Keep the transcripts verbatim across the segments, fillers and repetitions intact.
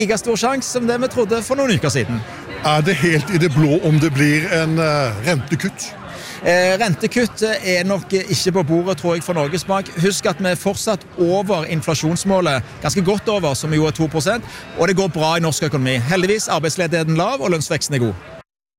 Like stor sjanse som det vi trodde for noen uker siden. Er det helt i det blå om det blir en uh, rentekutt? Eh, rentekutt er nok ikke på bordet, tror jeg, for Norges Bank. Husk at vi er fortsatt over inflasjonsmålet, ganske godt over, som jo er to prosent, og det går bra i norsk økonomi. Heldigvis arbeidsledigheten lav, og lønnsveksten er god.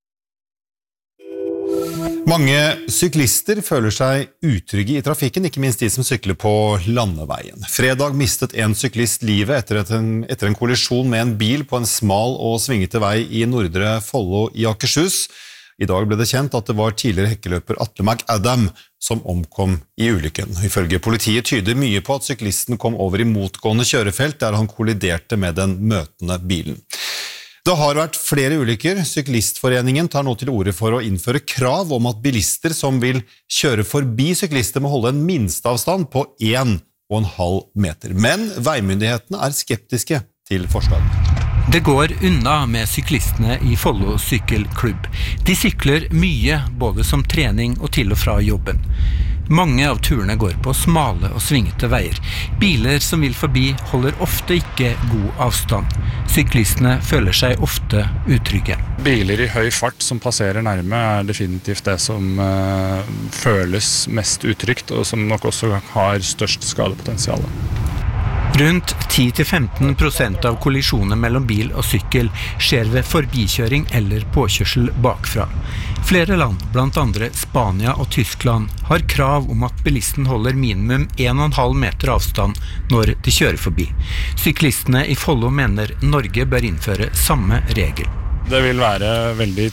Mange syklister føler seg utrygge i trafikken, ikke minst de som sykler på landeveien. Fredag mistet en syklist livet etter en, etter en kollisjon med en bil på en smal og svingete vei i Nordre Follo i Akershus. I dag ble det kjent at det var tidligere hekkeløper Atle McAdam som omkom i ulykken. Ifølge politiet tyder mye på at syklisten kom over i motgående kjørefelt der han kolliderte med den møtende bilen. Det har vært flere ulykker. Syklistforeningen tar nå til orde for å innføre krav om at bilister som vil kjøre forbi syklister må holde en minsteavstand på en og en halv meter. Men veimyndighetene er skeptiske til forslaget. Det går unna med syklistene i Follo sykkelklubb. De sykler mye, både som trening og til og fra jobben. Mange av turene går på smale og svingete veier. Biler som vil forbi holder ofte ikke god avstand. Syklistene føler seg ofte utrygge. Biler i høy fart som passerer nærme er definitivt det som uh, føles mest utrygt, og som nok også har størst skadepotensial. Rundt ti til femten prosent av kollisjoner mellom bil og sykkel skjer ved forbikjøring eller påkjørsel bakfra. Flere land, blant andre Spania og Tyskland, har krav om at bilisten holder minimum en og en halv meter avstand når de kjører forbi. Syklistene i Follo mener Norge bør innføre samme regel. Det vil være veldig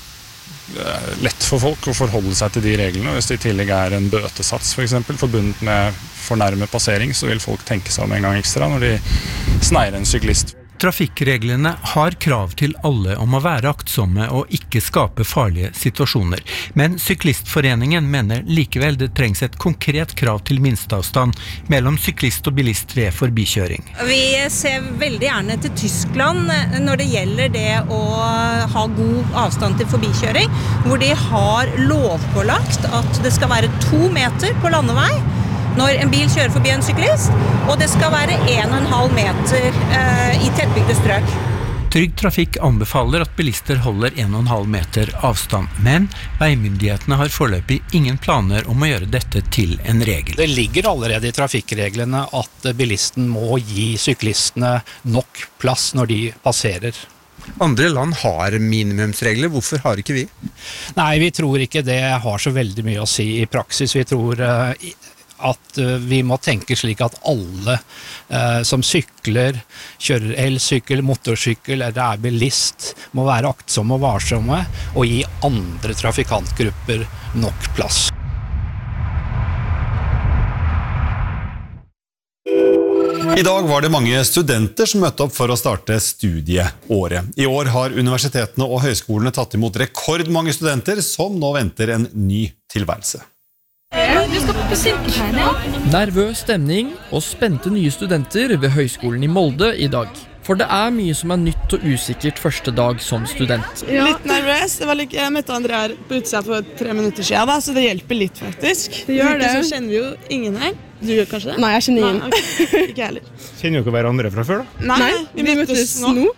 lett for folk å forholde seg til de reglene. Hvis det i tillegg er en bøtesats for eksempel, forbundet med fornærme passering, så vil folk tenke seg om en gang ekstra når de sneier en syklist. Trafikkreglene har krav til alle om å være aktsomme og ikke skape farlige situasjoner. Men Syklistforeningen mener likevel det trengs et konkret krav til minsteavstand mellom syklist og bilist ved forbikjøring. Vi ser veldig gjerne til Tyskland når det gjelder det å ha god avstand til forbikjøring, hvor de har lovpålagt at det skal være to meter på landevei når en bil kjører forbi en syklist, og det skal være en og en halv meter eh, i tettbygde strøk. Trygg Trafikk anbefaler at bilister holder en og en halv meter avstand, men veimyndighetene har foreløpig ingen planer om å gjøre dette til en regel. Det ligger allerede i trafikkreglene at bilisten må gi syklistene nok plass når de passerer. Andre land har minimumsregler, hvorfor har ikke vi? Nei, vi tror ikke det har så veldig mye å si i praksis. Vi tror uh, at vi må tenke slik at alle eh, som sykler, kjører elsykkel, motorsykkel eller er bilist, må være aktsomme og varsomme og gi andre trafikantgrupper nok plass. I dag var det mange studenter som møtte opp for å starte studieåret. I år har universitetene og høyskolene tatt imot rekordmange studenter som nå venter en ny tilværelse. Du skal på sykkeltegn, ja. Nervøs stemning og spente nye studenter ved Høgskolen i Molde i dag. For det er mye som er nytt og usikkert første dag som student. Ja. Litt nervøs. Det var like, jeg møtte André her på utsida for tre minutter siden, da, så det hjelper litt faktisk. Det gjør det. Så kjenner vi jo ingen her. Du gjør kanskje det? Nei, jeg kjenner ingen. Nei, okay. Ikke heller. Kjenner jo ikke hverandre fra før da? Nei, Nei vi, vi møttes nå. nå.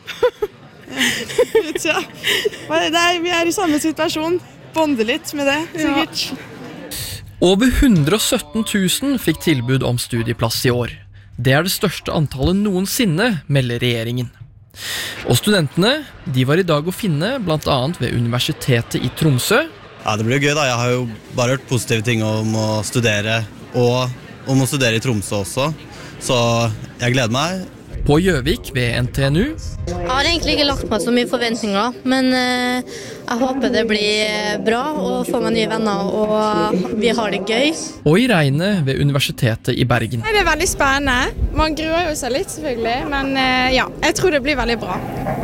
ja. det er, vi er i samme situasjon. Bonde litt med det, sikkert. Ja. Over hundre og sytten tusen fikk tilbud om studieplass i år. Det er det største antallet noensinne, melder regjeringen. Og studentene, de var i dag å finne, blant annet ved Universitetet i Tromsø. Ja, det blir jo gøy da. Jeg har jo bare hørt positive ting om å studere, og om å studere i Tromsø også. Så jeg gleder meg. På Gjøvik ved N T N U. Jeg har egentlig ikke lagt meg så mye forventninger, men eh, jeg håper det blir bra og får meg nye venner, og vi har det gøy. Og i regnet ved Universitetet i Bergen. Det er veldig spennende. Man gruer jo seg litt selvfølgelig, men eh, ja, jeg tror det blir veldig bra.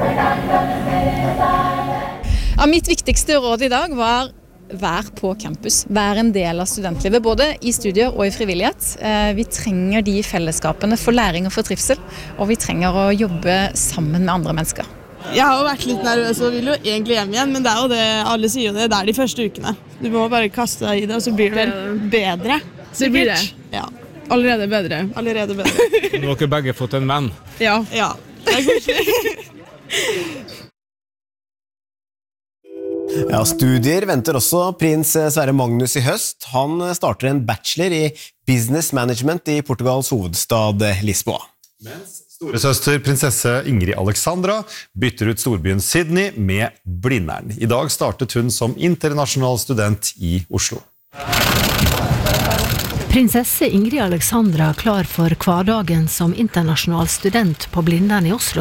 Ja, mitt viktigste råd i dag var vær på campus, vær en del av studentlivet, både i studier og i frivillighet. Vi trenger de fellesskapene for læring og for trivsel, og vi trenger å jobbe sammen med andre mennesker. Jeg har jo vært litt nervøs og vil jo egentlig hjem igjen, men det er jo det, alle sier jo det, det er de første ukene. Du må bare kaste deg i det, og så blir det vel bedre. Så blir det? Ja. Allerede bedre. Allerede bedre. Nå har dere begge fått en venn. Ja. Ja, det er koselig. Ja, studier venter også prins Sverre Magnus i høst. Han starter en bachelor i business management i Portugals hovedstad Lisboa. Mens storesøster prinsesse Ingrid Alexandra bytter ut storbyen Sydney med Blindern. I dag startet hun som internasjonal student i Oslo. Prinsesse Ingrid Alexandra klar for hverdagen som internasjonal student på Blindern i Oslo.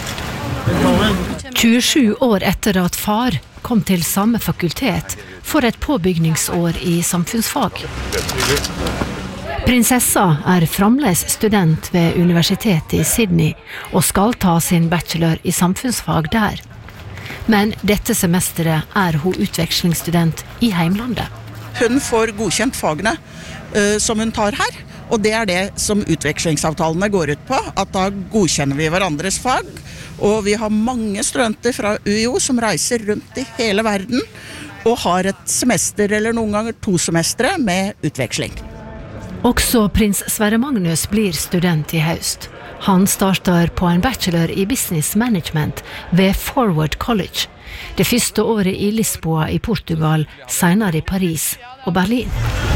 tjuesju år etter at far kom til samme fakultet for et påbygningsår i samfunnsfag. Prinsessa er fremdeles student ved universitetet i Sydney og skal ta sin bachelor i samfunnsfag der. Men dette semesteret er hun utvekslingsstudent i heimlandet. Hun får godkjent fagene uh, som hun tar her, og det er det som utvekslingsavtalene går ut på, at da godkjenner vi hverandres fag, og vi har mange studenter fra U I O som reiser rundt i hele verden og har et semester eller noen ganger to semestre med utveksling. Også prins Sverre Magnus blir student i høst. Han starter på en bachelor i business management ved Forward College. Det første året i Lisboa i Portugal, senere i Paris og Berlin.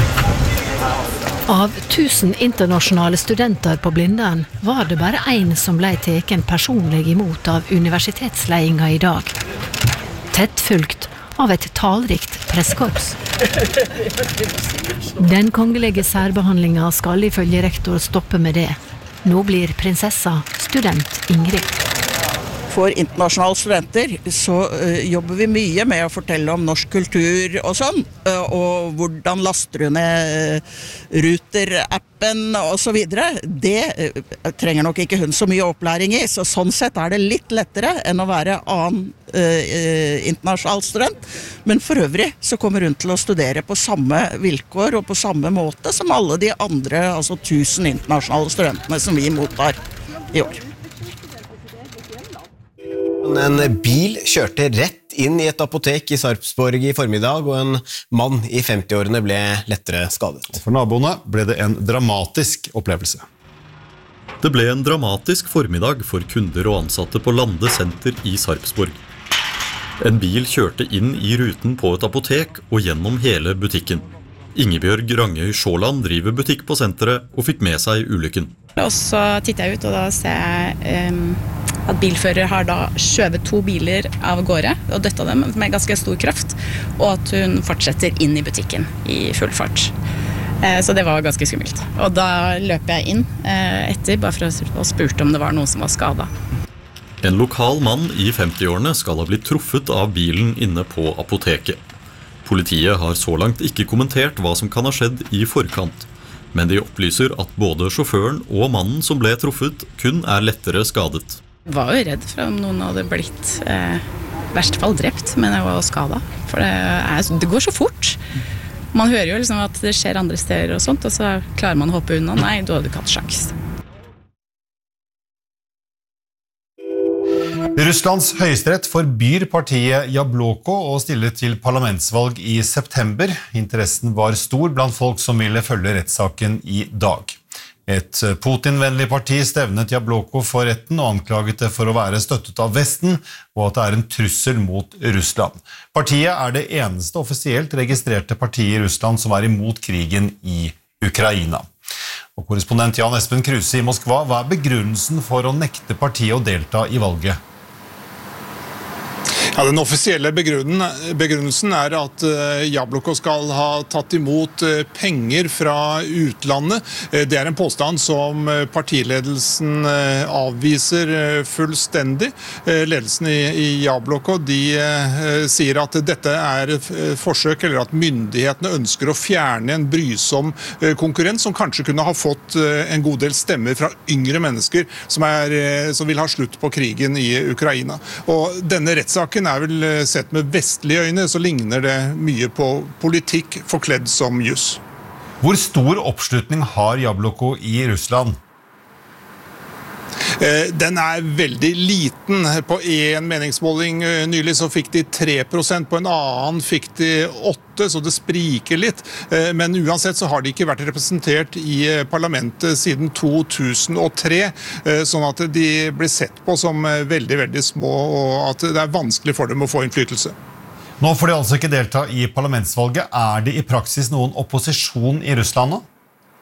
Av tusen internasjonale studenter på Blindern var det bare en som ble teken personlig imot av universitetsledelsen i dag. Tett fulgt av et talrikt presskorps. Den kongelige særbehandlingen skal ifølge rektor stoppe med det. Nå blir prinsessa student Ingrid. For internasjonale studenter så uh, jobber vi mye med å fortelle om norsk kultur og sånn, uh, og hvordan laster du ned uh, Ruter-appen og så videre. Det uh, trenger nok ikke hun så mye opplæring i, så sånn sett er det litt lettere enn å være annen uh, uh, internasjonal student. Men for øvrig så kommer hun til å studere på samme vilkår og på samme måte som alle de andre, altså tusen internasjonale studentene som vi mottar i år. En bil kjørte rett inn i et apotek i Sarpsborg i formiddag, og en mann i femti-årene ble lettere skadet. For naboene ble det en dramatisk opplevelse. Det ble en dramatisk formiddag for kunder og ansatte på Lande Senter i Sarpsborg. En bil kjørte inn i ruten på et apotek og gjennom hele butikken. Ingebjørg Rangøy Sjåland driver butikk på senteret og fikk med seg ulykken. Og så titter jeg ut, og da ser jeg um, at bilfører har da skjøvet to biler av gårde og døtta dem med ganske stor kraft, og at hun fortsetter inn i butikken i full fart. Uh, så det var ganske skummelt. Og da løper jeg inn uh, etter, bare for å, å spurte om det var noen som var skadet. En lokal mann i femti-årene skal ha blitt truffet av bilen inne på apoteket. Politiet har så langt ikke kommentert hva som kan ha skjedd i forkant, men de opplyser at både sjåføren og mannen som ble truffet kun er lettere skadet. Jeg var jo redd for om noen hadde blitt eh, verste fall drept, men jeg var skadet. For det, er, det går så fort. Man hører jo liksom at det skjer andre steder og sånt, og så klarer man å hoppe unna. Nei, du hadde ikke hatt sjans. Russlands høyesterett forbyr partiet Jabloko å stille til parlamentsvalg i september. Interessen var stor blant folk som ville følge rettssaken i dag. Et Putin-vennlig parti stevnet Jabloko for retten og anklaget det for å være støttet av Vesten, og at det er en trussel mot Russland. Partiet er det eneste offisielt registrerte partiet i Russland som er imot krigen i Ukraina. Og korrespondent Jan Espen Kruse i Moskva, hva er begrunnelsen for å nekte partiet å delta i valget? Ja, den offisielle begrunnelsen er at Jabloko skal ha tatt imot penger fra utlandet. Det er en påstand som partiledelsen avviser fullstendig. Ledelsen i Jabloko de sier at dette er forsøk, eller at myndighetene ønsker å fjerne en brysom konkurrent som kanskje kunne ha fått en god del stemmer fra yngre mennesker som, er, som vil ha slutt på krigen i Ukraina. Og denne rettssaken er vel sett med vestlige øyne, så ligner det mye på politikk forkledd som juss. Hvor stor oppslutning har Jabloko i Russland? Den er veldig liten. På en meningsmåling nylig så fikk de tre prosent, på en annen fikk de åtte, så det spriker litt. Men uansett så har de ikke vært representert i parlamentet siden to tusen og tre, sånn at de blir sett på som veldig, veldig små, og at det er vanskelig for dem å få innflytelse. Nå får de altså ikke delta i parlamentsvalget. Er det i praksis noen opposisjon i Russland nå?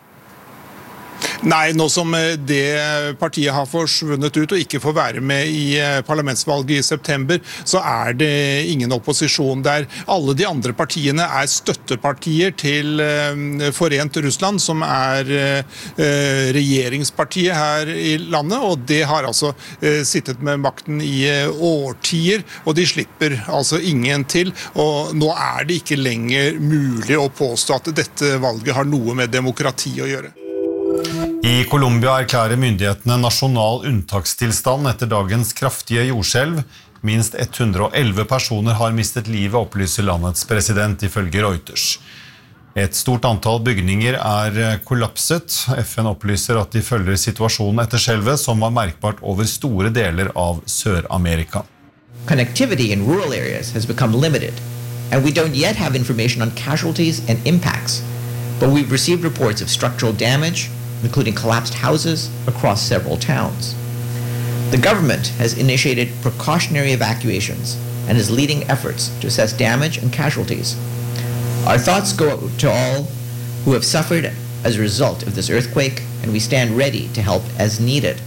Nei, nå som det partiet har forsvunnet ut og ikke får være med i parlamentsvalget i september, så er det ingen opposisjon der. Alle de andre partiene er støttepartier til Forent Russland, som er regjeringspartiet her i landet, og det har altså sittet med makten i årtier, og de slipper altså ingen til. Og nå er det ikke lenger mulig å påstå at dette valget har noe med demokrati å gjøre. I Colombia erklærer myndighetene nasjonal unntakstilstand etter dagens kraftige jordskjelv. Minst hundre og elleve personer har mistet livet, opplyser landets president ifølge Reuters. Et stort antall bygninger er kollapset. F N opplyser at de følger situasjonen etter skjelvet, som var merkbart over store deler av Sør-Amerika. Connectivity in rural areas has become limited, and we don't yet have information on casualties and impacts, but we've received reports of structural damage, including collapsed houses across several towns. The government has initiated precautionary evacuations and is leading efforts to assess damage and casualties. Our thoughts go out to all who have suffered as a result of this earthquake, and we stand ready to help as needed.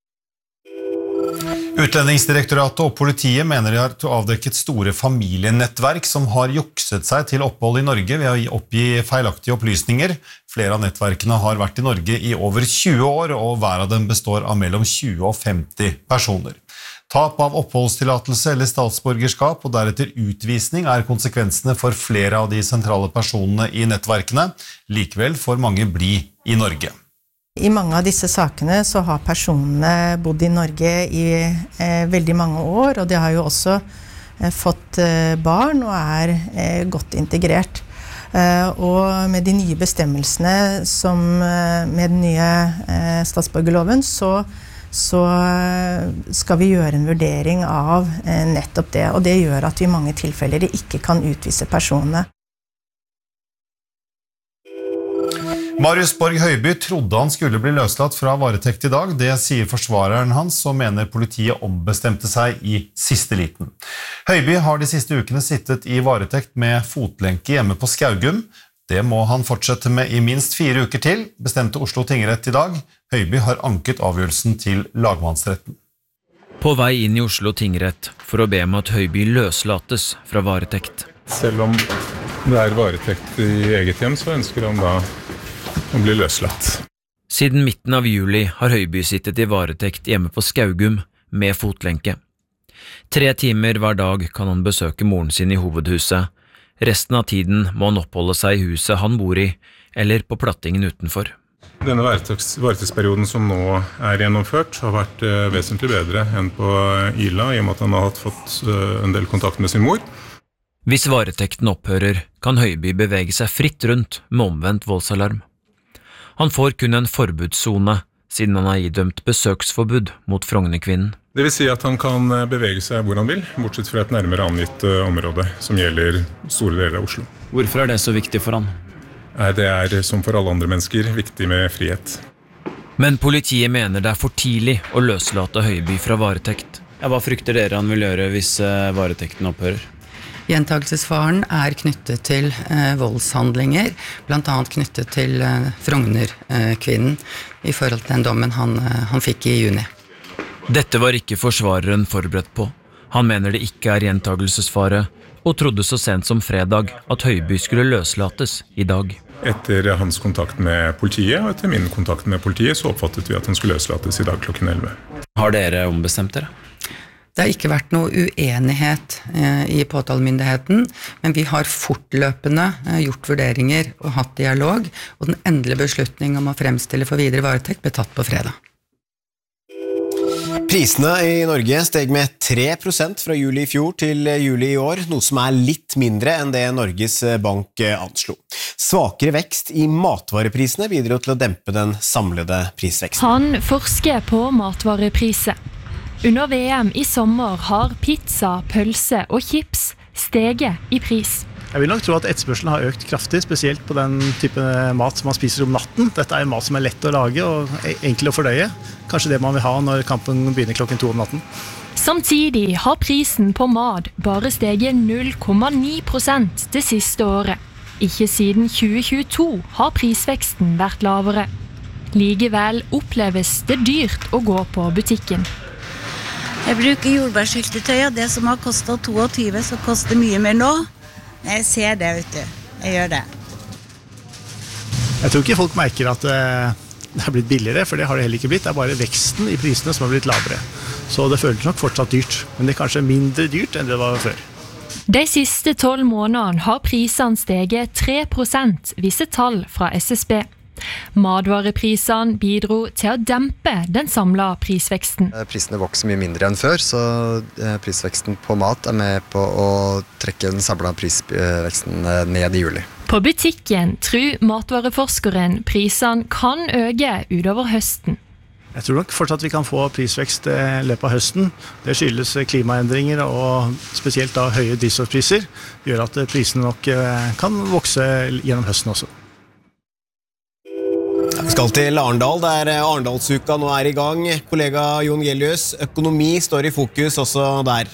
Utlendingsdirektoratet og politiet mener de har avdekket store familienettverk som har jukset seg til opphold i Norge ved å oppgi feilaktige opplysninger. Flere av nettverkene har vært i Norge i over tjue år, og hver av dem består av mellom tjue og femti personer. Tap av oppholdstillatelse eller statsborgerskap og deretter utvisning er konsekvensene for flere av de sentrale personene i nettverkene. Likevel får mange bli i Norge. I mange av disse sakene så har personene bodd i Norge i eh, veldig mange år, og de har jo også eh, fått eh, barn og er eh, godt integrert. Eh, og med de nye bestemmelsene som eh, med den nye eh, statsborgerloven, så, så skal vi gjøre en vurdering av eh, nettopp det, og det gjør at vi i mange tilfeller ikke kan utvise personene. Marius Borg Høiby trodde han skulle bli løslatt fra varetekt i dag. Det sier forsvareren hans, og mener politiet ombestemte seg i siste liten. Høiby har de siste ukene sittet i varetekt med fotlenke hjemme på Skaugum. Det må han fortsette med i minst fire uker til, bestemte Oslo tingrett i dag. Høiby har anket avgjørelsen til lagmannsretten. På vei inn i Oslo tingrett for å be om at Høiby løslates fra varetekt. Selv om det er varetekt i eget hjem, så ønsker han da å bli løslatt. Siden midten av juli har Høiby sittet i varetekt hjemme på Skaugum med fotlenke. Tre timer hver dag kan han besøke moren sin i hovedhuset. Resten av tiden må han oppholde seg i huset han bor i, eller på plattingen utenfor. Denne varetektsperioden som nå er gjennomført har vært vesentlig bedre enn på Ila, i og med at han har fått en del kontakt med sin mor. Hvis varetekten opphører, kan Høiby bevege seg fritt rundt med omvendt voldsalarm. Han får kun en forbudszone, siden han har idømt besøksforbud mot Frognerkvinnen. Det vil si at han kan bevege seg hvor han vil, bortsett fra et nærmere angitt område som gjelder store deler av Oslo. Hvorfor er det så viktig for han? Det er, som for alle andre mennesker, viktig med frihet. Men politiet mener det er for tidlig å løslate Høiby fra varetekt. Ja, hva frykter dere han vil gjøre hvis varetekten opphører? Gjentagelsesfaren er knyttet til eh, voldshandlinger, blant annet knyttet til eh, Frognerkvinnen i forhold til den dommen han, eh, han fikk i juni. Dette var ikke forsvareren forberedt på. Han mener det ikke er gjentagelsesfare, og trodde så sent som fredag at Høiby skulle løslates i dag. Etter hans kontakt med politiet, og etter min kontakt med politiet, så oppfattet vi at han skulle løslates i dag klokken elleve. Har dere ombestemt dere? Det har ikke vært noe uenighet eh, i påtalemyndigheten, men vi har fortløpende eh, gjort vurderinger og hatt dialog, og den endelige beslutning om å fremstille for videre varetekt ble tatt på fredag. Prisene i Norge steg med tre prosent fra juli i fjor til juli i år, noe som er litt mindre enn det Norges Bank anslo. Svakere vekst i matvareprisene bidro til å dempe den samlede prisveksten. Han forsker på matvarepriser. Under V M i sommer har pizza, pølse og chips steget i pris. Jeg vil nok tro at etterspørselen har økt kraftig, spesielt på den type mat som man spiser om natten. Dette er mat som er lett å lage og enkel å fordøye. Kanskje det man vil ha når kampen begynner klokken to om natten. Samtidig har prisen på mat bare steget null komma ni prosent det siste året. Ikke siden tjue tjueto har prisveksten vært lavere. Likevel oppleves det dyrt å gå på butikken. Jeg bruker jordbærsyltetøy, og det som har kostet tjueto, så koster mye mer nå. Jeg ser det, vet du. Jeg gjør det. Jeg tror ikke folk merker at det har blitt billigere, for det har det heller ikke blitt. Det er bare veksten i prisene som har blitt lavere. Så det føles nok fortsatt dyrt, men det er kanskje mindre dyrt enn det var før. De siste tolv månedene har prisene steget tre prosent, viser tall fra S S B. Matvareprisene bidro til å dempe den samlede prisveksten. Prisene vokser mye mindre enn før, så prisveksten på mat er med på å trekke den samlede prisveksten ned i juli. På butikken tror matvareforskeren prisene kan øke utover høsten. Jeg tror nok fortsatt vi kan få prisvekst i løpet av høsten. Det skyldes klimaendringer og spesielt da høye drivstoffpriser, gjør at prisene nok kan vokse gjennom høsten også. Vi skal til Arendal, der Arendalsuka nå er i gang. Kollega Jon Gelius, økonomi står i fokus også der.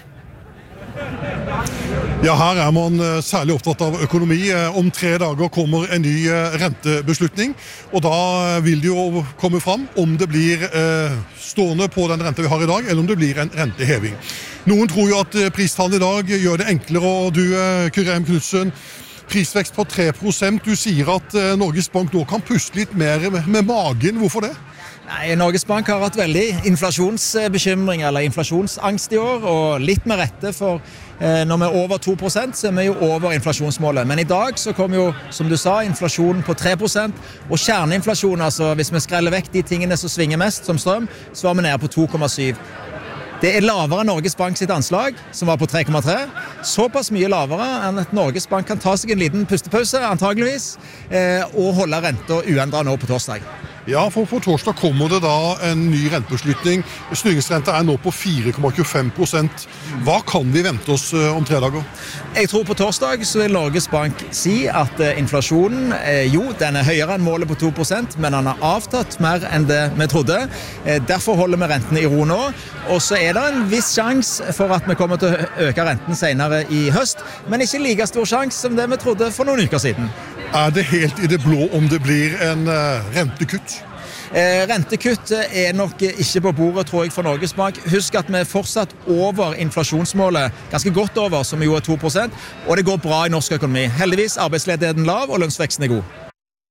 Ja, her er man særlig opptatt av økonomi. Om tre dager kommer en ny rentebeslutning, og da vil det jo komme fram om det blir stående på den renta vi har i dag, eller om det blir en renteheving. Noen tror jo at pristallene i dag gjør det enklere, og du, Kyrre M. Knudsen, prisvekst på tre prosent. Du sier at Norges Bank nå kan puste litt mer med magen. Hvorfor det? Nei, Norges Bank har hatt veldig inflasjonsbekymring eller inflasjonsangst i år, og litt med rette, for eh, når vi er over to prosent, så er vi jo over inflasjonsmålet. Men i dag så kom jo, som du sa, inflasjonen på tre prosent, og kjerneinflasjon, altså hvis vi skreller vekk de tingene som svinger mest, som strøm, så var vi nede på to komma syv. Det er lavere enn Norges Bank sitt anslag, som var på tre komma tre. Såpass mye lavere enn at Norges Bank kan ta seg en liten pustepause, antageligvis, eh, og holde renta uendret nå på torsdag. Ja, for på torsdag kommer det da en ny rentebeslutning. Styringsrenta er nå på fire komma tjuefem prosent. Hva kan vi vente oss om tre dager? Jeg tror på torsdag så vil Norges Bank si at inflasjonen, jo, den er høyere enn målet på to prosent, men den har avtatt mer enn det vi trodde. Derfor holder vi rentene i ro nå. Og så er det en viss sjanse for at vi kommer til å øke renten senere i høst, men ikke like stor sjanse som det vi trodde for noen uker siden. Er det helt i det blå om det blir en uh, rentekutt? Eh, rentekutt er nok ikke på bordet, tror jeg, for Norges Bank. Husk at vi er fortsatt over inflasjonsmålet, ganske godt over, som jo er to prosent, og det går bra i norsk økonomi. Heldigvis arbeidsledigheten lav, og lønnsveksten er god.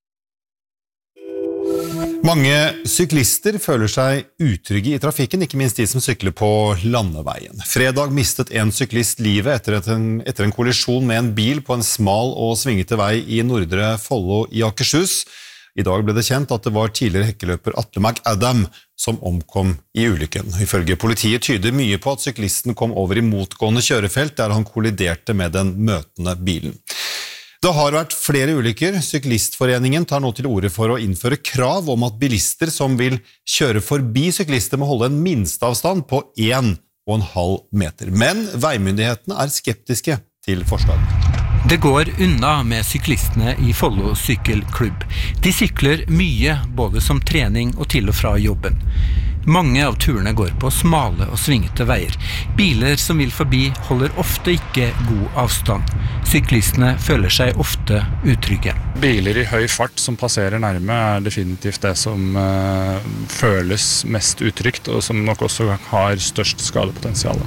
Mange syklister føler seg utrygge i trafikken, ikke minst de som sykler på landeveien. Fredag mistet en syklist livet etter, en, etter en kollisjon med en bil på en smal og svingete vei i Nordre Follo i Akershus. I dag ble det kjent at det var tidligere hekkeløper Atle McAdam som omkom i ulykken. Ifølge politiet tyder mye på at syklisten kom over i motgående kjørefelt der han kolliderte med den møtende bilen. Det har vært flere ulykker. Syklistforeningen tar nå til orde for å innføre krav om at bilister som vil kjøre forbi syklister må holde en minsteavstand på en og en halv meter. Men veimyndighetene er skeptiske til forslaget. Det går unna med syklistene i Follo sykkelklubb. De sykler mye, både som trening og til og fra jobben. Mange av turene går på smale og svingete veier. Biler som vil forbi holder ofte ikke god avstand. Syklistene føler seg ofte utrygge. Biler i høy fart som passerer nærme er definitivt det som uh, føles mest utrygt, og som nok også har størst skadepotensial.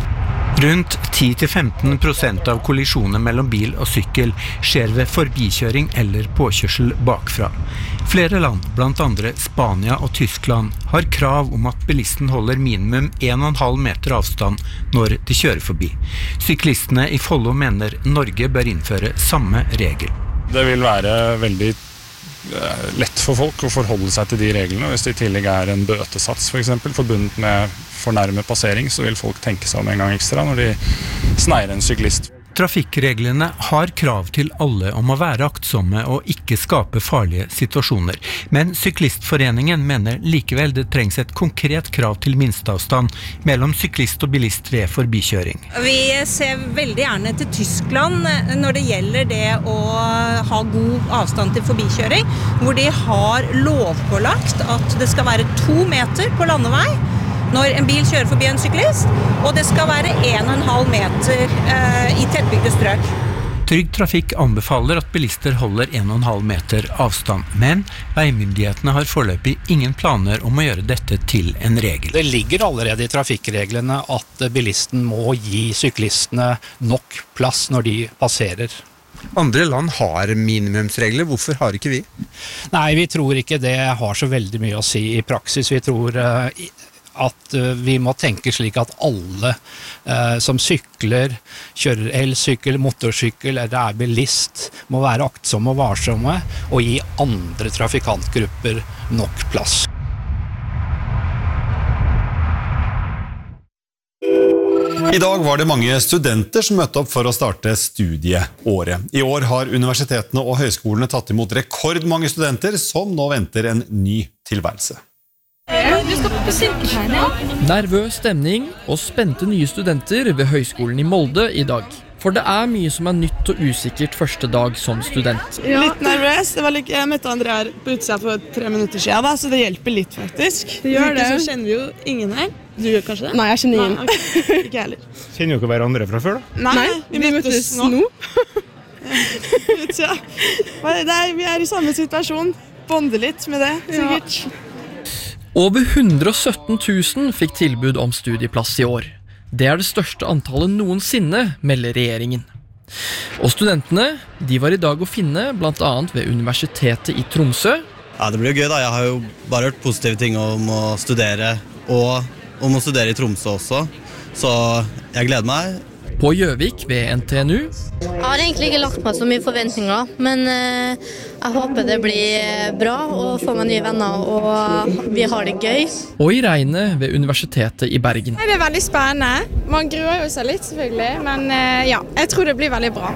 Rundt ti til femten prosent av kollisjoner mellom bil og sykkel skjer ved forbikjøring eller påkjørsel bakfra. Flere land, blant andre Spania og Tyskland, har krav om at bilisten holder minimum en og en halv meter avstand når de kjører forbi. Syklistene i Follo mener Norge bør innføre samme regel. Det vil være veldig lett for folk å forholde seg til de reglene. Hvis det i tillegg er en bøtesats for eksempel, forbundet med fornærmet passering, så vil folk tenke seg om en gang ekstra når de sneier en syklist. Trafikkreglene har krav til alle om å være aktsomme og ikke skape farlige situasjoner. Men Syklistforeningen mener likevel det trengs et konkret krav til minsteavstand mellom syklist og bilist ved forbikjøring. Vi ser veldig gjerne til Tyskland når det gjelder det å ha god avstand til forbikjøring, hvor de har lovpålagt at det skal være to meter på landevei når en bil kjører forbi en syklist, og det skal være en og en halv meter eh, i tettbygde strøk. Trygg Trafikk anbefaler at bilister holder en og en halv meter avstand, men veimyndighetene har foreløpig ingen planer om å gjøre dette til en regel. Det ligger allerede i trafikkreglene at bilisten må gi syklistene nok plass når de passerer. Andre land har minimumsregler, hvorfor har ikke vi? Nei, vi tror ikke det har så veldig mye å si i praksis. Vi tror uh, at uh, vi må tenke slik at alle uh, som sykler, kjører elsykkel, motorsykkel eller er bilist, må være aktsomme og varsomme og gi andre trafikantgrupper nok plass. I dag var det mange studenter som møtte opp for å starte studieåret. I år har universitetene og høyskolene tatt imot rekordmange studenter som nå venter en ny tilværelse. Du skal på sykepleien. Nervøs stemning og spente nye studenter ved Høgskolen i Molde i dag. For det er mye som er nytt og usikkert første dag som student. Ja. Litt nervøs. Det var like, jeg møtte André her på utsida for tre minutter siden, da, så det hjelper litt faktisk. Det gjør det. Så kjenner vi jo ingen her. Du gjør kanskje det? Nei, jeg kjenner ingen. Nei, okay. Ikke heller. Kjenner jo ikke hverandre fra før da? Nei, Nei vi, vi møttes nå. nå. ja. Nei, vi er i samme situasjon. Bonde litt med det, sikkert. Ja. Over hundre og sytten tusen fikk tilbud om studieplass i år. Det er det største antallet noensinne, melder regjeringen. Og studentene, de var i dag å finne blant annet ved Universitetet i Tromsø. Ja, det blir jo gøy da. Jeg har jo bare hørt positive ting om å studere, og om å studere i Tromsø også. Så jeg gleder meg. På Gjøvik ved N T N U. Jeg har egentlig ikke lagt meg så mye forventninger, men eh, jeg håper det blir bra og får meg nye venner, og vi har det gøy. Og i regnet ved Universitetet i Bergen. Det er veldig spennende. Man gruer jo seg litt selvfølgelig, men eh, ja, jeg tror det blir veldig bra.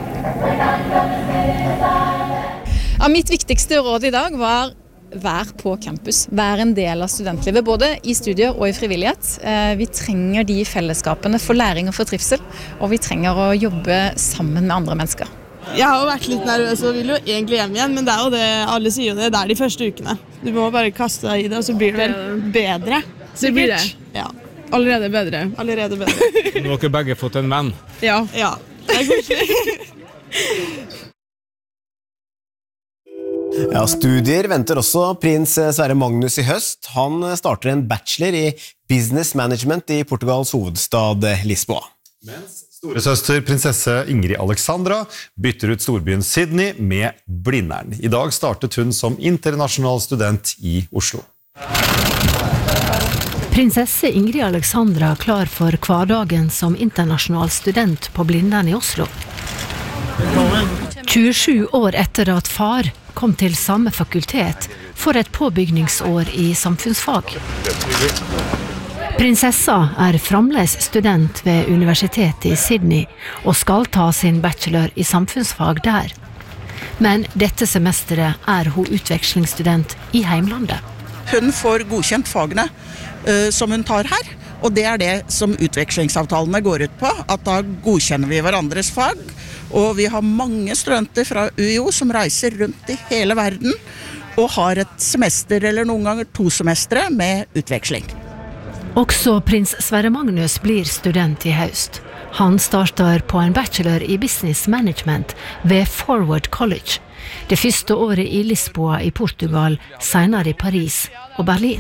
Ja, mitt viktigste råd i dag var vær på campus, vær en del av studentlivet, både i studier og i frivillighet. Vi trenger de fellesskapene for læring og for trivsel, og vi trenger å jobbe sammen med andre mennesker. Jeg har jo vært litt nervøs og vil jo egentlig hjem igjen, men det er jo det, alle sier jo det, det er de første ukene. Du må bare kaste deg i det, og så blir det vel bedre. Så blir det? Ja. Allerede bedre? Allerede bedre. Nå har dere begge fått en venn. Ja. Ja, det er koselig. Ja, studier venter også prins Sverre Magnus i høst. Han starter en bachelor i business management i Portugals hovedstad Lisboa. Mens storesøster prinsesse Ingrid Alexandra bytter ut storbyen Sydney med Blindern. I dag startet hun som internasjonal student i Oslo. Prinsesse Ingrid Alexandra klar for hverdagen som internasjonal student på Blindern i Oslo. tjuesju år etter at far kom til samme fakultet for et påbygningsår i samfunnsfag. Prinsessa er fremdeles student ved Universitetet i Sydney og skal ta sin bachelor i samfunnsfag der. Men dette semesteret er hun utvekslingsstudent i heimlandet. Hun får godkjent fagene uh, som hun tar her, og det er det som utvekslingsavtalene går ut på, at da godkjenner vi hverandres fag. Og vi har mange studenter fra U I O som reiser rundt i hele verden og har et semester eller noen ganger to semestre med utveksling. Også prins Sverre Magnus blir student i høst. Han starter på en bachelor i business management ved Forward College. Det første året i Lisboa i Portugal, senere i Paris og Berlin.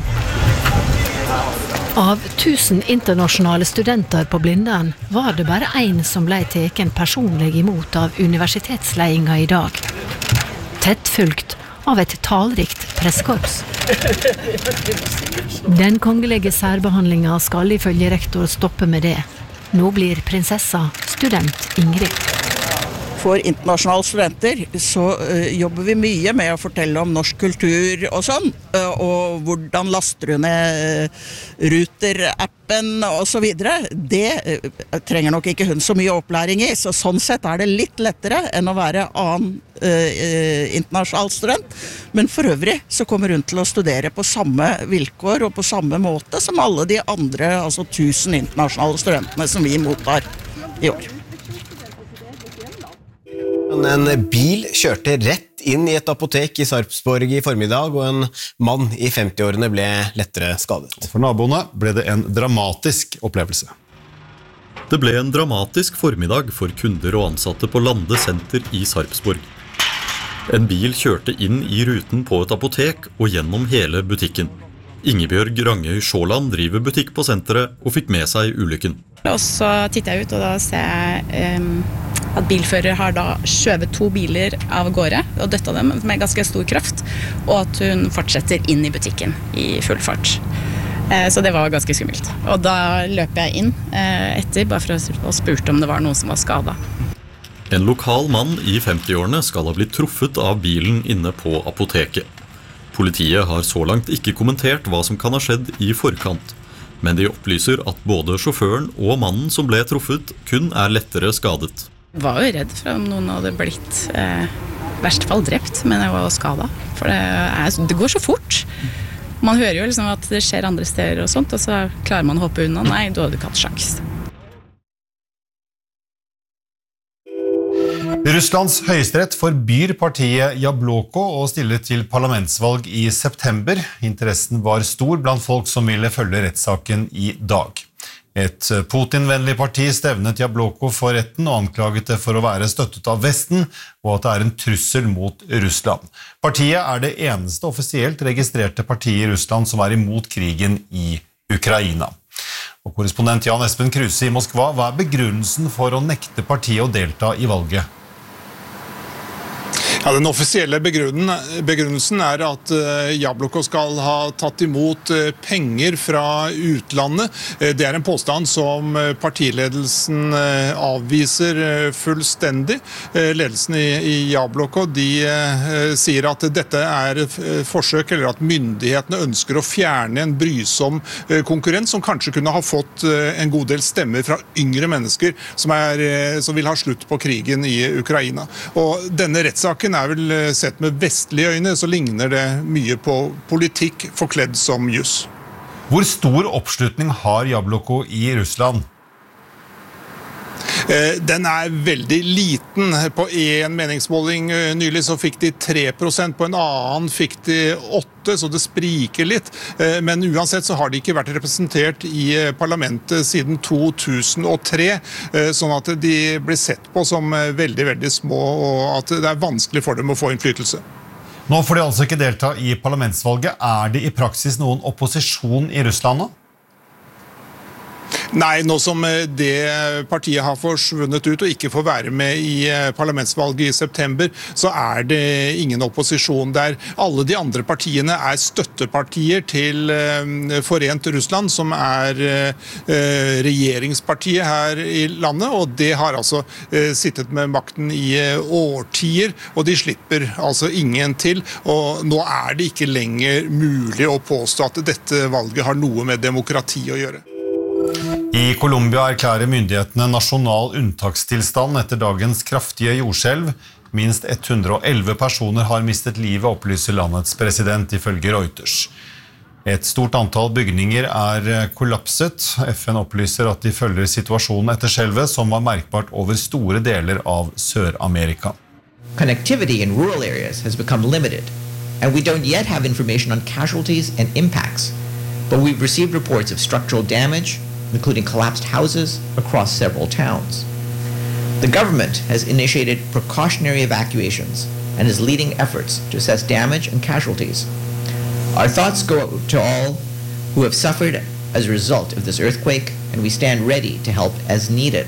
Av tusen internasjonale studenter på Blindern var det bare en som ble teken personlig imot av universitetsledelsen i dag. Tett fulgt av et talrikt pressekorps. Den kongelige særbehandlingen skal ifølge rektor stoppe med det. Nå blir prinsessa student Ingrid. For internasjonale studenter så uh, jobber vi mye med å fortelle om norsk kultur og sånn, uh, og hvordan laster du ned uh, Ruter-appen og så videre. Det uh, trenger nok ikke hun så mye opplæring i, så sånn sett er det litt lettere enn å være annen uh, uh, internasjonal student. Men for øvrig så kommer hun til å studere på samme vilkår og på samme måte som alle de andre, altså tusen internasjonale studentene som vi mottar i år. En bil kjørte rett inn i et apotek i Sarpsborg i formiddag, og en mann i femti-årene ble lettere skadet. Og for naboene ble det en dramatisk opplevelse. Det ble en dramatisk formiddag for kunder og ansatte på Lande senter i Sarpsborg. En bil kjørte inn i ruten på et apotek og gjennom hele butikken. Ingebjørg Rangøy Sjåland driver butikk på senteret og fikk med seg ulykken. Og så titter jeg ut, og da ser jeg um, at bilfører har da skjøvet to biler av gårde og døtta dem med ganske stor kraft, og at hun fortsetter inn i butikken i full fart. Så det var ganske skummelt. Og da løp jeg inn etter, bare for å spurte om det var noen som var skadet. En lokal mann i femti-årene skal ha blitt truffet av bilen inne på apoteket. Politiet har så langt ikke kommentert hva som kan ha skjedd i forkant, men de opplyser at både sjåføren og mannen som ble truffet kun er lettere skadet. Jeg var jo redd for om noen hadde blitt eh, verst fall drept, men jeg var skadet. For det, er, det går så fort. Man hører jo liksom at det skjer andre steder og sånt, og så klarer man å hoppe unna. Nei, du hadde ikke hatt sjans. Russlands høyesterett forbyr partiet Jabloko å stille til parlamentsvalg i september. Interessen var stor blant folk som ville følge rettssaken i dag. Et Putin-vennlig parti stevnet Jabloko for retten og anklaget det for å være støttet av Vesten, og at det er en trussel mot Russland. Partiet er det eneste offisielt registrerte partiet i Russland som er imot krigen i Ukraina. Og korrespondent Jan Espen Kruse i Moskva, hva er begrunnelsen for å nekte partiet å delta i valget? Ja, den offisielle begrunnelsen er at Jabloko skal ha tatt imot penger fra utlandet. Det er en påstand som partiledelsen avviser fullstendig. Ledelsen i Jabloko de sier at dette er forsøk, eller at myndighetene ønsker å fjerne en brysom konkurrent som kanskje kunne ha fått en god del stemmer fra yngre mennesker som, er, som vil ha slutt på krigen i Ukraina. Og denne rettssaken er vel sett med vestlige øyne, så ligner det mye på politikk forkledd som juss. Hvor stor oppslutning har Jabloko i Russland? Den er veldig liten. På en meningsmåling nylig så fikk de tre prosent, på en annen fikk de åtte, så det spriker litt. Men uansett så har de ikke vært representert i parlamentet siden to tusen og tre, sånn at de blir sett på som veldig, veldig små, og at det er vanskelig for dem å få innflytelse. Nå får de altså ikke delta i parlamentsvalget. Er det i praksis noen opposisjon i Russland nå? Nei, nå som det partiet har forsvunnet ut og ikke får være med i parlamentsvalget i september, så er det ingen opposisjon der. Alle de andre partiene er støttepartier til Forent Russland, som er regjeringspartiet her i landet, og det har altså sittet med makten i årtier, og de slipper altså ingen til. Og nå er det ikke lenger mulig å påstå at dette valget har noe med demokrati å gjøre. I Colombia erklærer myndighetene nasjonal unntakstilstand etter dagens kraftige jordskjelv. Minst hundre og elleve personer har mistet livet, opplyser landets president ifølge Reuters. Et stort antall bygninger er kollapset. F N opplyser at de følger situasjonen etter skjelvet, som var merkbart over store deler av Sør-Amerika. Connectivity in rural areas has become limited, and we don't yet have information on casualties and impacts, but we've received reports of structural damage, including collapsed houses across several towns. The government has initiated precautionary evacuations and is leading efforts to assess damage and casualties. Our thoughts go out to all who have suffered as a result of this earthquake, and we stand ready to help as needed.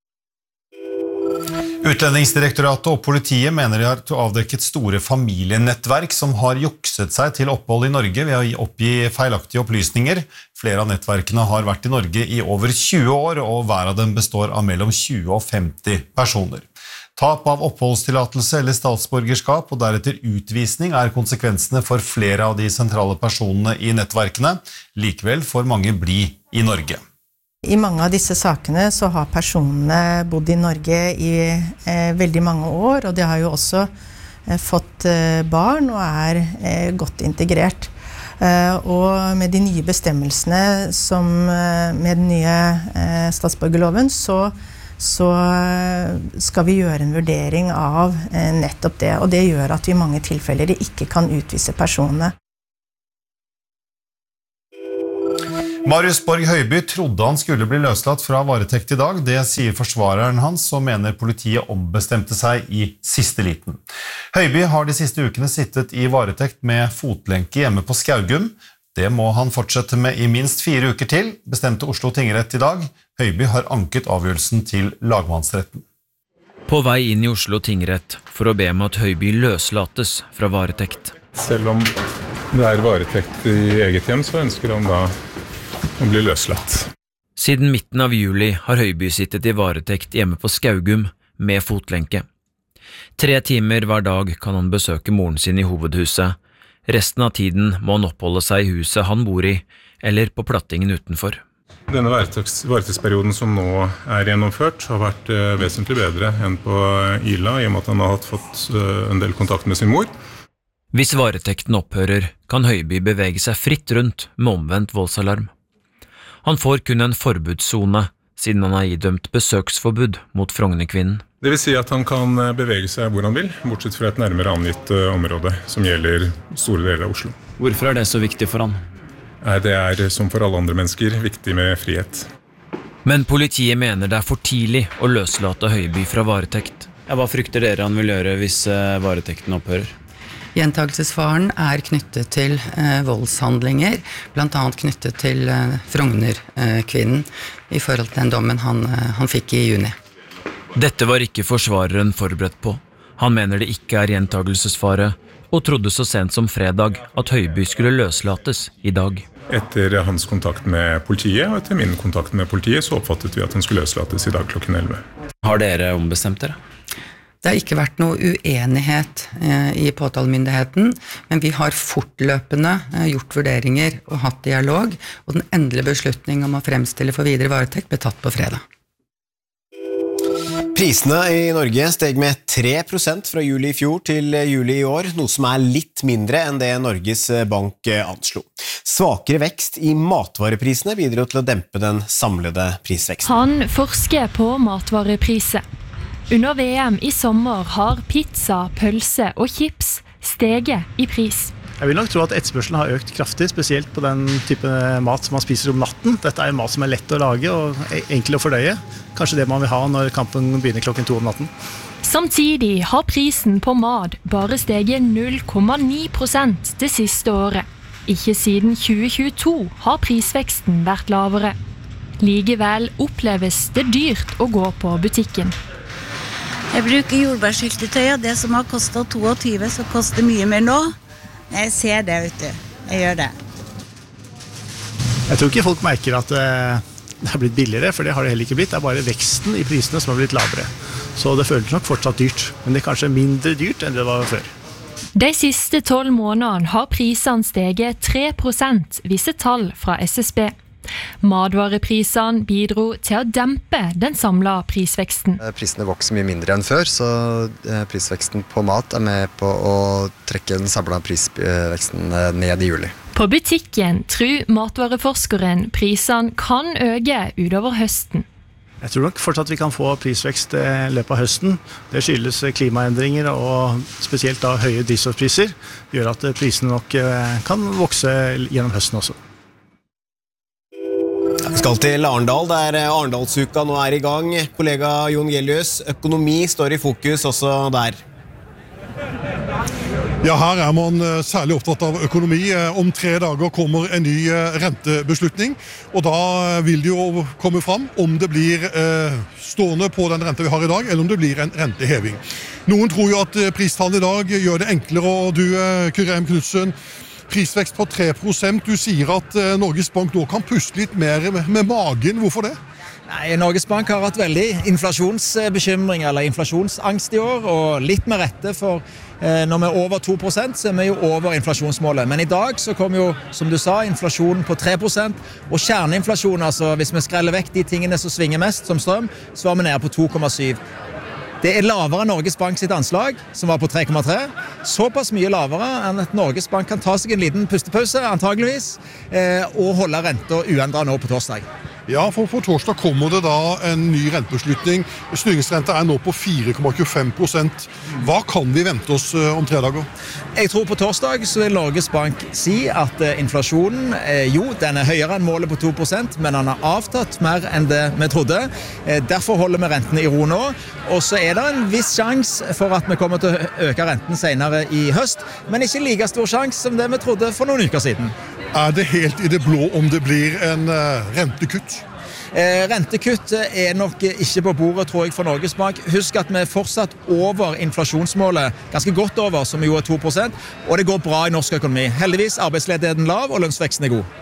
Utlendingsdirektoratet og politiet mener de har avdekket store familienettverk som har jukset seg til opphold i Norge ved å oppgi feilaktige opplysninger. Flere av nettverkene har vært i Norge i over tjue år, og hver av dem består av mellom tjue og femti personer. Tap av oppholdstillatelse eller statsborgerskap og deretter utvisning er konsekvensene for flere av de sentrale personene i nettverkene. Likevel får mange bli i Norge. I mange av disse sakene så har personene bodd i Norge i eh, veldig mange år, og de har jo også eh, fått eh, barn og er eh, godt integrert. Eh, og med de nye bestemmelsene som eh, med den nye eh, statsborgerloven så så skal vi gjøre en vurdering av nettopp det, og det gjør at vi i mange tilfeller ikke kan utvise personene. Marius Borg Høiby trodde han skulle bli løslatt fra varetekt i dag. Det sier forsvareren hans, som mener politiet ombestemte seg i siste liten. Høiby har de siste ukene sittet i varetekt med fotlenke hjemme på Skaugum. Det må han fortsette med i minst fire uker til, bestemte Oslo tingrett i dag. Høiby har anket avgjørelsen til lagmannsretten. På vei inn i Oslo tingrett for å be om at Høiby løslates fra varetekt. Selv om det er varetekt i eget hjem, så ønsker han da å bli løslatt. Siden midten av juli har Høiby sittet i varetekt hjemme på Skaugum med fotlenke. Tre timer hver dag kan han besøke moren sin i hovedhuset. Resten av tiden må han oppholde seg i huset han bor i, eller på plattingen utenfor. Denne varetektsperioden som nå er gjennomført har vært vesentlig bedre enn på Ila, i og med at han har fått en del kontakt med sin mor. Hvis varetekten opphører, kan Høiby bevege seg fritt rundt med omvendt voldsalarm. Han får kun en forbudszone, siden han har idømt besøksforbud mot Frognerkvinnen. Det vil si at han kan bevege seg hvor han vil, bortsett fra et nærmere angitt område, som gjelder store deler av Oslo. Hvorfor er det så viktig for han? Det er, som for alle andre mennesker, viktig med frihet. Men politiet mener det er for tidlig å løslate Høiby fra varetekt. Ja, hva frykter dere han vil gjøre hvis varetekten opphører? Gjentagelsesfaren er knyttet til eh, voldshandlinger, blant annet knyttet til eh, Frognerkvinnen eh, i forhold til den dommen han, eh, han fikk i juni. Dette var ikke forsvareren forberedt på. Han mener det ikke er gjentagelsesfare, og trodde så sent som fredag at Høiby skulle løslates i dag. Etter hans kontakt med politiet, og etter min kontakt med politiet, så oppfattet vi at han skulle løslates i dag klokken elleve. Har dere ombestemt dere? Det har ikke vært noe uenighet eh, i påtalemyndigheten, men vi har fortløpende eh, gjort vurderinger og hatt dialog, og den endelige beslutning om å fremstille for videre varetekt ble tatt på fredag. Prisene i Norge steg med tre prosent fra juli i fjor til juli i år, noe som er litt mindre enn det Norges Bank anslo. Svakere vekst i matvareprisene bidro til å dempe den samlede prisveksten. Han forsker på matvarepriser. Under V M i sommer har pizza, pølse og chips steget i pris. Jeg vil nok tro at etterspørselen har økt kraftig, spesielt på den type mat som man spiser om natten. Dette er mat som er lett å lage og enkel å fordøye. Kanskje det man vil ha når kampen begynner klokken to om natten. Samtidig har prisen på mat bare steget null komma ni prosent det siste året. Ikke siden tjue tjueto har prisveksten vært lavere. Likevel oppleves det dyrt å gå på butikken. Jeg bruker jordbærsyltetøy, og det som har kostet tjueto, så koster mye mer nå. Jeg ser det, vet du. Jeg gjør det. Jeg tror ikke folk merker at det har blitt billigere, for det har det heller ikke blitt. Det er bare veksten i prisene som har blitt lavere. Så det føles nok fortsatt dyrt, men det er kanskje mindre dyrt enn det var før. De siste tolv månedene har prisene steget tre prosent, viser tall fra S S B. Matvareprisene bidro til å dempe den samlede prisveksten. Prisene vokser mye mindre enn før, så prisveksten på mat er med på å trekke den samlede prisveksten ned i juli. På butikken tror matvareforskeren prisene kan øke utover høsten. Jeg tror nok fortsatt vi kan få prisvekst i løpet av høsten. Det skyldes klimaendringer og spesielt da høye drivstoffpriser, gjør at prisene nok kan vokse gjennom høsten også. Vi skal til Arendal, der Arendalsuka nå er i gang. Kollega Jon Gelius, økonomi står i fokus også der. Ja, her er man særlig opptatt av økonomi. Om tre dager kommer en ny rentebeslutning, og da vil det jo komme fram om det blir stående på den rente vi har i dag, eller om det blir en renteheving. Noen tror jo at pristallene i dag gjør det enklere, og du, Kyrre M. Knudsen, prisvekst på tre prosent. Du sier at Norges Bank nå kan puste litt mer med magen. Hvorfor det? Nei, Norges Bank har hatt veldig inflasjonsbekymring eller inflasjonsangst i år, og litt med rette, for eh, når vi er over to prosent, så er vi jo over inflasjonsmålet. Men i dag så kom jo, som du sa, inflasjonen på tre prosent, og kjerneinflasjon, altså hvis vi skreller vekk de tingene som svinger mest, som strøm, så var vi nede på to komma syv. Det er lavere enn Norges Bank sitt anslag, som var på tre komma tre. Såpass mye lavere enn at Norges Bank kan ta seg en liten pustepause, antageligvis, eh, og holde renta uendret nå på torsdag. Ja, for på torsdag kommer det da en ny rentebeslutning. Styringsrenta er nå på fire komma tjuefem prosent. Hva kan vi vente oss om tre dager? Jeg tror på torsdag så vil Norges Bank si at inflasjonen, jo, den er høyere enn målet på to prosent, men den har avtatt mer enn det vi trodde. Derfor holder vi rentene i ro nå. Og så er det en viss sjanse for at vi kommer til å øke renten senere i høst, men ikke like stor sjanse som det vi trodde for noen uker siden. Er det helt i det blå om det blir en uh, rentekutt? Eh, rentekutt er nok ikke på bordet, tror jeg, for Norges Bank. Husk at vi er fortsatt over inflasjonsmålet, ganske godt over, som jo er to prosent, og det går bra i norsk økonomi. Heldigvis arbeidsledigheten lav, og lønnsveksten er god.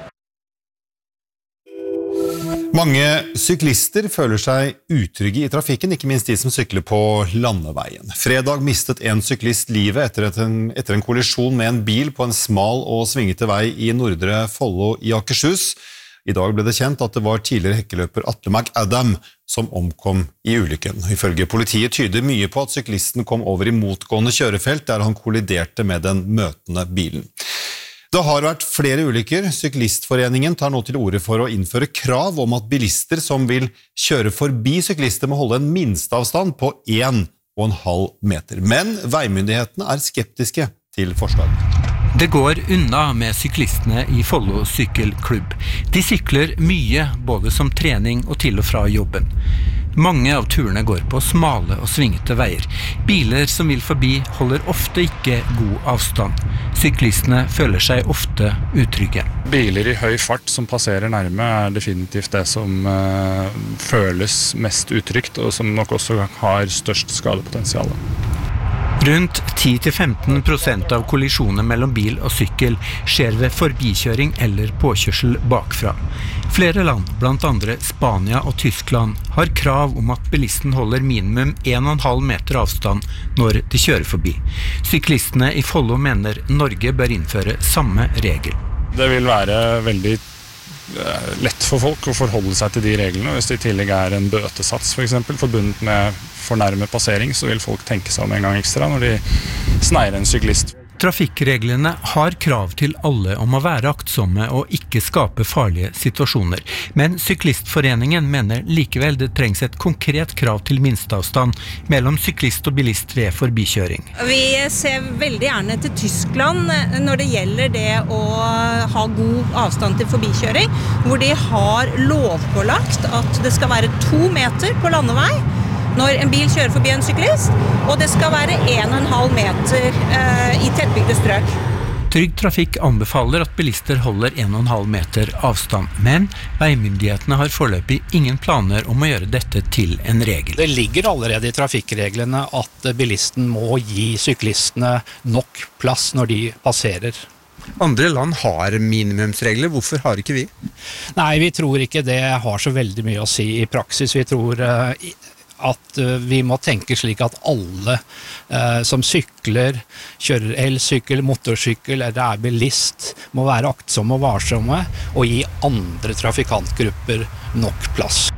Mange syklister føler seg utrygge i trafikken, ikke minst de som sykler på landeveien. Fredag mistet en syklist livet etter, en, etter en kollisjon med en bil på en smal og svingete vei i Nordre Follo i Akershus. I dag ble det kjent at det var tidligere hekkeløper Atle McAdam som omkom i ulykken. Ifølge politiet tyder mye på at syklisten kom over i motgående kjørefelt der han kolliderte med den møtende bilen. Det har vært flere ulykker. Syklistforeningen tar nå til orde for å innføre krav om at bilister som vil kjøre forbi syklister må holde en minsteavstand på en og en halv meter. Men veimyndighetene er skeptiske til forslaget. Det går unna med syklistene i Follo sykkelklubb. De sykler mye, både som trening og til og fra jobben. Mange av turene går på smale og svingete veier. Biler som vil forbi holder ofte ikke god avstand. Syklistene føler seg ofte utrygge. Biler i høy fart som passerer nærme er definitivt det som uh, føles mest utrygt, og som nok også har størst skadepotensial. Rundt ti til femten prosent av kollisjoner mellom bil og sykkel skjer ved forbikjøring eller påkjørsel bakfra. Flere land, blant andre Spania og Tyskland, har krav om at bilisten holder minimum en og en halv meter avstand når de kjører forbi. Syklistene i Follo mener Norge bør innføre samme regel. Det vil være veldig lett for folk å forholde seg til de reglene. Hvis det i tillegg er en bøtesats for eksempel, forbundet med fornærmet passering, så vil folk tenke seg om en gang ekstra når de sneier en syklist. Trafikkreglene har krav til alle om å være aktsomme og ikke skape farlige situasjoner. Men Syklistforeningen mener likevel det trengs et konkret krav til minsteavstand mellom syklist og bilist ved forbikjøring. Vi ser veldig gjerne til Tyskland når det gjelder det å ha god avstand til forbikjøring, hvor de har lovpålagt at det skal være to meter på landevei når en bil kjører forbi en syklist, og det skal være en og en halv meter eh, i tettbygde strøk. Trygg Trafikk anbefaler at bilister holder en og en halv meter avstand, men veimyndighetene har foreløpig ingen planer om å gjøre dette til en regel. Det ligger allerede i trafikkreglene at bilisten må gi syklistene nok plass når de passerer. Andre land har minimumsregler, hvorfor har ikke vi? Nei, vi tror ikke det har så veldig mye å si i praksis. Vi tror uh, at uh, vi må tenke slik at alle uh, som sykler, kjører elsykkel, motorsykkel eller er bilist, må være aktsomme og varsomme og gi andre trafikantgrupper nok plass.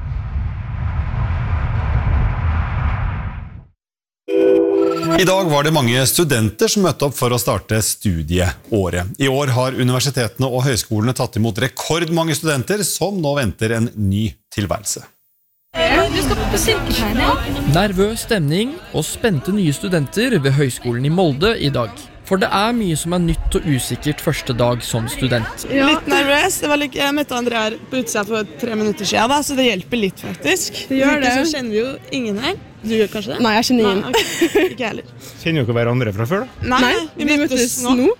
I dag var det mange studenter som møtte opp for å starte studieåret. I år har universitetene og høyskolene tatt imot rekordmange studenter som nå venter en ny tilværelse. Du skal på sykepleien. Nervøs stemning og spente nye studenter ved Høgskolen i Molde i dag. For det er mye som er nytt og usikkert første dag som student. Ja. Litt nervøs. Det var like, jeg møtte André her på utsida for tre minutter siden, da, så det hjelper litt faktisk. Det gjør det. Så kjenner vi jo ingen her. Du gjør kanskje det? Nei, jeg kjenner ingen. Nei, okay. Ikke heller. Kjenner dere hverandre fra før da? Nei, Nei vi, vi møttes nå. nå.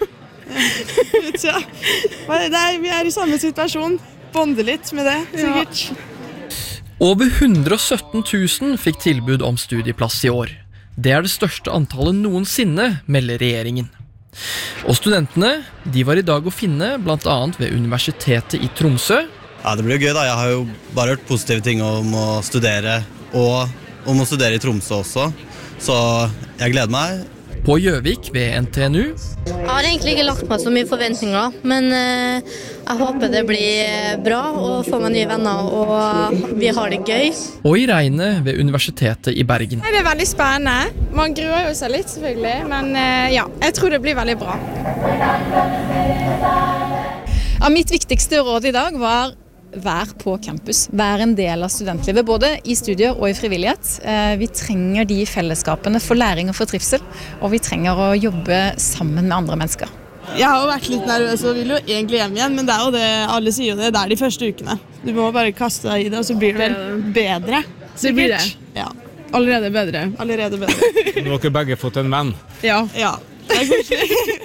ja. er, vi er i samme situasjon. Bonde litt med det, sikkert. Ja. Over hundre og sytten tusen fikk tilbud om studieplass i år. Det er det største antallet noensinne, melder regjeringen. Og studentene, de var i dag å finne blant annet ved Universitetet i Tromsø. Ja, det blir jo gøy da. Jeg har jo bare hørt positive ting om å studere, og om å studere i Tromsø også. Så jeg gleder meg. På Gjøvik ved N T N U. Jeg har egentlig ikke lagt meg så mye forventninger, men eh, jeg håper det blir bra og får meg nye venner, og vi har det gøy. Og i regnet ved Universitetet i Bergen. Det er veldig spennende. Man gruer jo seg litt selvfølgelig, men eh, ja, jeg tror det blir veldig bra. Ja, mitt viktigste råd i dag var være på campus, være en del av studentlivet, både i studier og i frivillighet. Vi trenger de fellesskapene for læring og for trivsel, og vi trenger å jobbe sammen med andre mennesker. Jeg har jo vært litt nervøs og vil jo egentlig hjem igjen, men det er jo det, alle sier jo det, det er de første ukene. Du må bare kaste deg i det, og så blir det vel bedre. Så blir det? Ja. Allerede bedre? Allerede bedre. Nå har dere begge fått en venn. Ja. Ja, det er koselig.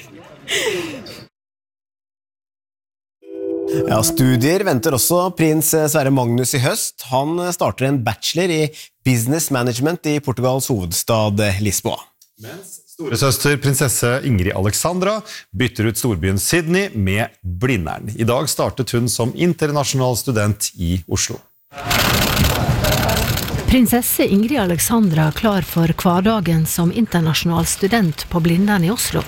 Ja, studier venter også prins Sverre Magnus i høst. Han starter en bachelor i business management i Portugals hovedstad Lisboa. Mens storesøster prinsesse Ingrid Alexandra bytter ut storbyen Sydney med Blindern. I dag startet hun som internasjonal student i Oslo. Prinsesse Ingrid Alexandra klar for hverdagen som internasjonal student på Blindern i Oslo.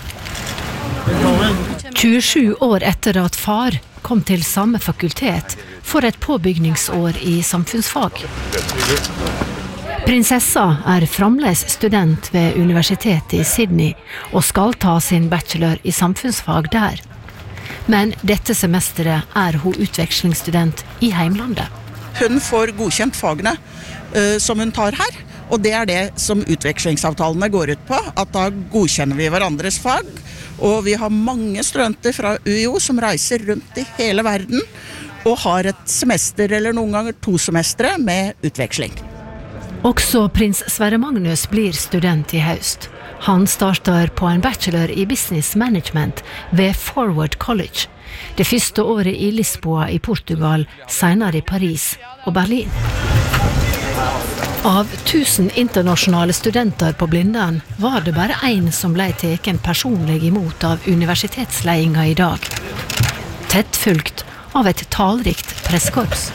tjuesju år etter at far kom til samme fakultet for et påbygningsår i samfunnsfag. Prinsessa er fremdeles student ved universitetet i Sydney og skal ta sin bachelor i samfunnsfag der. Men dette semesteret er hun utvekslingsstudent i heimlandet. Hun får godkjent fagene uh, som hun tar her, og det er det som utvekslingsavtalene går ut på, at da godkjenner vi hverandres fag. Og vi har mange studenter fra U I O som reiser rundt i hele verden og har et semester eller noen ganger to semestre med utveksling. Også prins Sverre Magnus blir student i høst. Han starter på en bachelor i business management ved Forward College. Det første året i Lisboa i Portugal, senere i Paris og Berlin. Av tusen internasjonale studenter på Blindern var det bare en som ble teken personlig imot av universitetsledelsen i dag. Tett fulgt av et talrikt presskorps.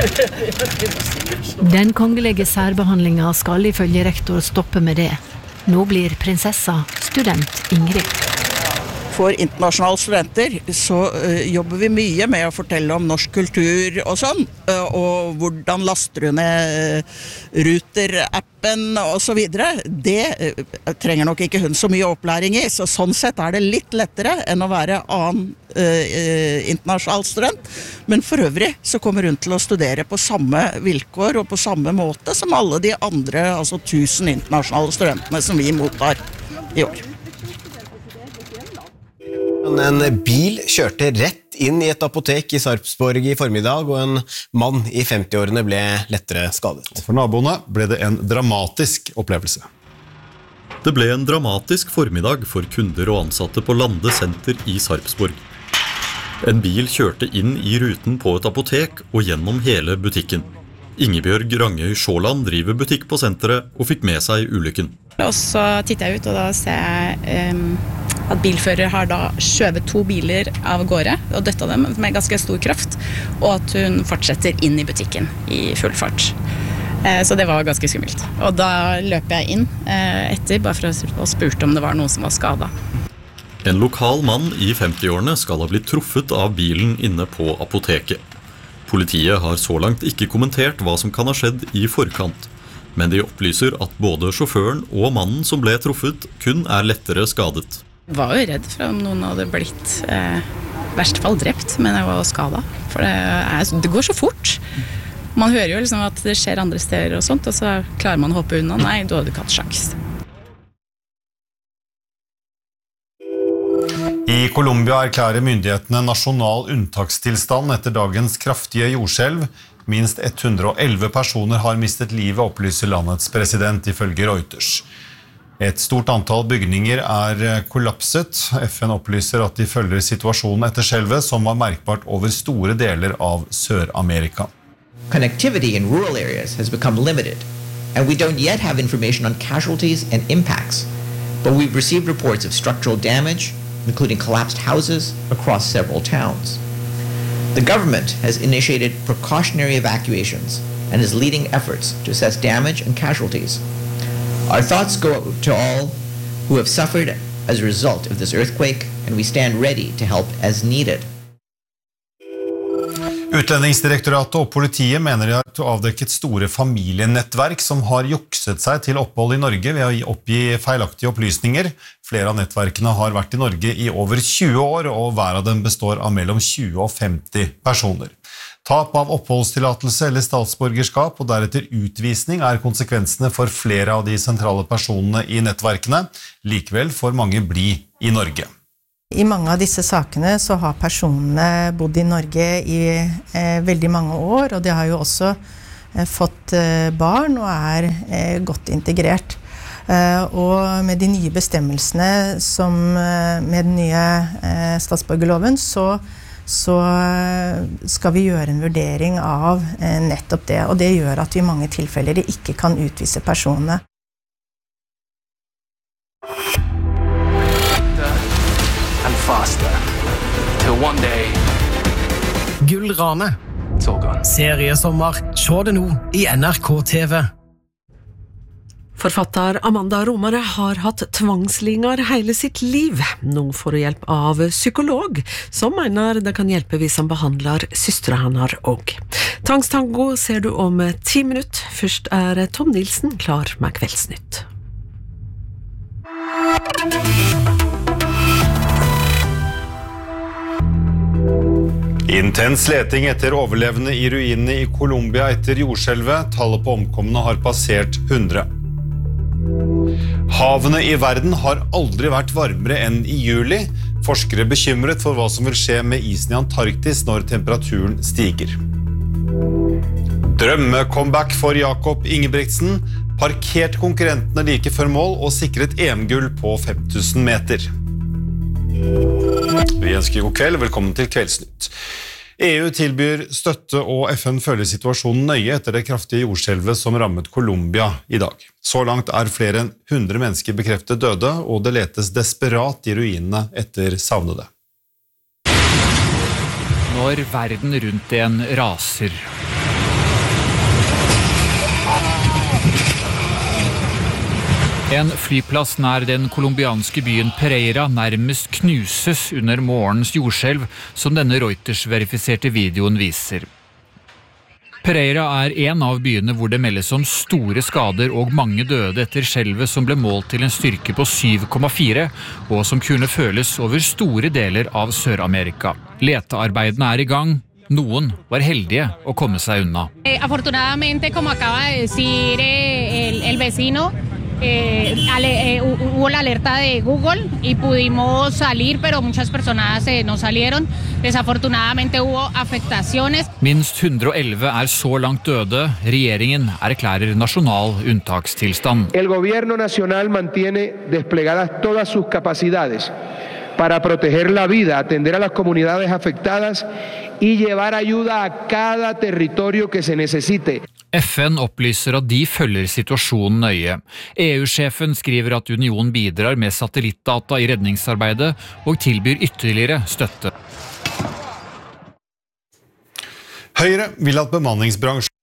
Den kongelige særbehandlingen skal ifølge rektor stoppe med det. Nå blir prinsessa student Ingrid. For internasjonale studenter så uh, jobber vi mye med å fortelle om norsk kultur og sånn, uh, og hvordan laster du ned uh, Ruter-appen og så videre. Det uh, trenger nok ikke hun så mye opplæring i, så sånn sett er det litt lettere enn å være annen uh, uh, internasjonal student. Men for øvrig så kommer hun til å studere på samme vilkår og på samme måte som alle de andre, altså tusen internasjonale studentene som vi mottar i år. En bil kjørte rett inn i et apotek i Sarpsborg i formiddag, og en mann i femti-årene ble lettere skadet. For naboene ble det en dramatisk opplevelse. Det ble en dramatisk formiddag for kunder og ansatte på Lande Senter i Sarpsborg. En bil kjørte inn i ruten på et apotek og gjennom hele butikken. Ingebjørg Rangøy Sjåland driver butikk på senteret og fikk med seg ulykken. Og så titter jeg ut, og da ser jeg um, at bilfører har da skjøvet to biler av gårde og døtta dem med ganske stor kraft, og at hun fortsetter inn i butikken i full fart. Eh, så det var ganske skummelt. Og da løper jeg inn eh, etter, bare for å spurte om det var noen som var skadet. En lokal mann i femti-årene skal ha blitt truffet av bilen inne på apoteket. Politiet har så langt ikke kommentert hva som kan ha skjedd i forkant, men de opplyser at både sjåføren og mannen som ble truffet kun er lettere skadet. Jeg var jo redd for om noen hadde blitt eh, i verste fall drept, men jeg var skadet. For det, er, det går så fort. Man hører jo liksom at det skjer andre steder og sånt, og så klarer man å hoppe unna. Nei, du hadde ikke hatt sjans. I Colombia erklærer myndighetene nasjonal unntakstilstand etter dagens kraftige jordskjelv. Minst hundre og elleve personer har mistet livet, opplyser landets president ifølge Reuters. Et stort antall bygninger er kollapset. F N opplyser at de følger situasjonen etter skjelvet, som var merkbart over store deler av Sør-Amerika. Connectivity in rural areas has become limited, and we don't yet have information on casualties and impacts, but we've received reports of structural damage, including collapsed houses across several towns. The government has initiated precautionary evacuations and is leading efforts to assess damage and casualties. Our thoughts go out to all who have suffered as a result of this earthquake, and we stand ready to help as needed. Utlendingsdirektoratet og politiet mener de har avdekket store familienettverk som har jukset seg til opphold i Norge ved å oppgi feilaktige opplysninger. Flere av nettverkene har vært i Norge i over tjue år, og hver av dem består av mellom tjue og femti personer. Tap av oppholdstillatelse eller statsborgerskap og deretter utvisning er konsekvensene for flere av de sentrale personene i nettverkene. Likevel får mange bli i Norge. I mange av disse sakene så har personene bodd i Norge i eh, veldig mange år, og de har jo også eh, fått eh, barn og er eh, godt integrert. Eh, og med de nye bestemmelsene som eh, med den nye eh, statsborgerloven, så, så skal vi gjøre en vurdering av eh, nettopp det, og det gjør at vi i mange tilfeller ikke kan utvise personene. Faster. Till one day. Gullrane. Seriesommer. Se det nå i N R K T V. Forfatter Amanda Romare har hatt tvangslinger hele sitt liv. Nå får hun hjelp av psykolog, som mener det kan hjelpe hvis han behandler søstre hennes også. Tvangstango ser du om ti minutter. Først er Tom Nilsen klar med Kveldsnytt. Intens leting etter overlevende i ruinene i Colombia etter jordskjelvet. Tallet på omkomne har passert hundre. Havene i verden har aldri vært varmere enn i juli. Forskere er bekymret for hva som vil skje med isen i Antarktis når temperaturen stiger. Drømme-comeback for Jakob Ingebrigtsen. Parkert konkurrentene like før mål og sikret E M-gull på fem tusen meter. Vi ønsker god kveld, velkommen til Kveldsnytt. E U tilbyr støtte og F N følger situasjonen nøye etter det kraftige jordskjelvet som rammet Colombia i dag. Så langt er flere enn hundre mennesker bekreftet døde, og det letes desperat i ruinene etter savnede. Når verden rundt en raser. En flyplass nær den kolumbianske byen Pereira nærmest knuses under morgens jordskjelv, som denne Reuters-verifiserte videoen viser. Pereira er en av byene hvor det meldes om store skader og mange døde etter skjelvet som ble målt til en styrke på syv komma fire, og som kunne føles over store deler av Sør-Amerika. Letearbeidene er i gang. Noen var heldige å komme seg unna. Afortunadamente, como acaba de decir el, el vecino, Eh, ale, eh, hubo la alerta de Google y pudimos salir, pero muchas personas eh, no salieron. Desafortunadamente hubo afectaciones. Minst hundre og elleve er så langt døde. Regjeringen erklærer nasjonal unntakstilstand. El gobierno nacional mantiene desplegadas todas sus capacidades para proteger la vida, atender a las comunidades afectadas y llevar ayuda a cada territorio que se necesite. F N opplyser at de følger situasjonen nøye. E U-sjefen skriver at unionen bidrar med satellittdata i redningsarbeidet og tilbyr ytterligere støtte. Høyre vil at bemanningsbransjen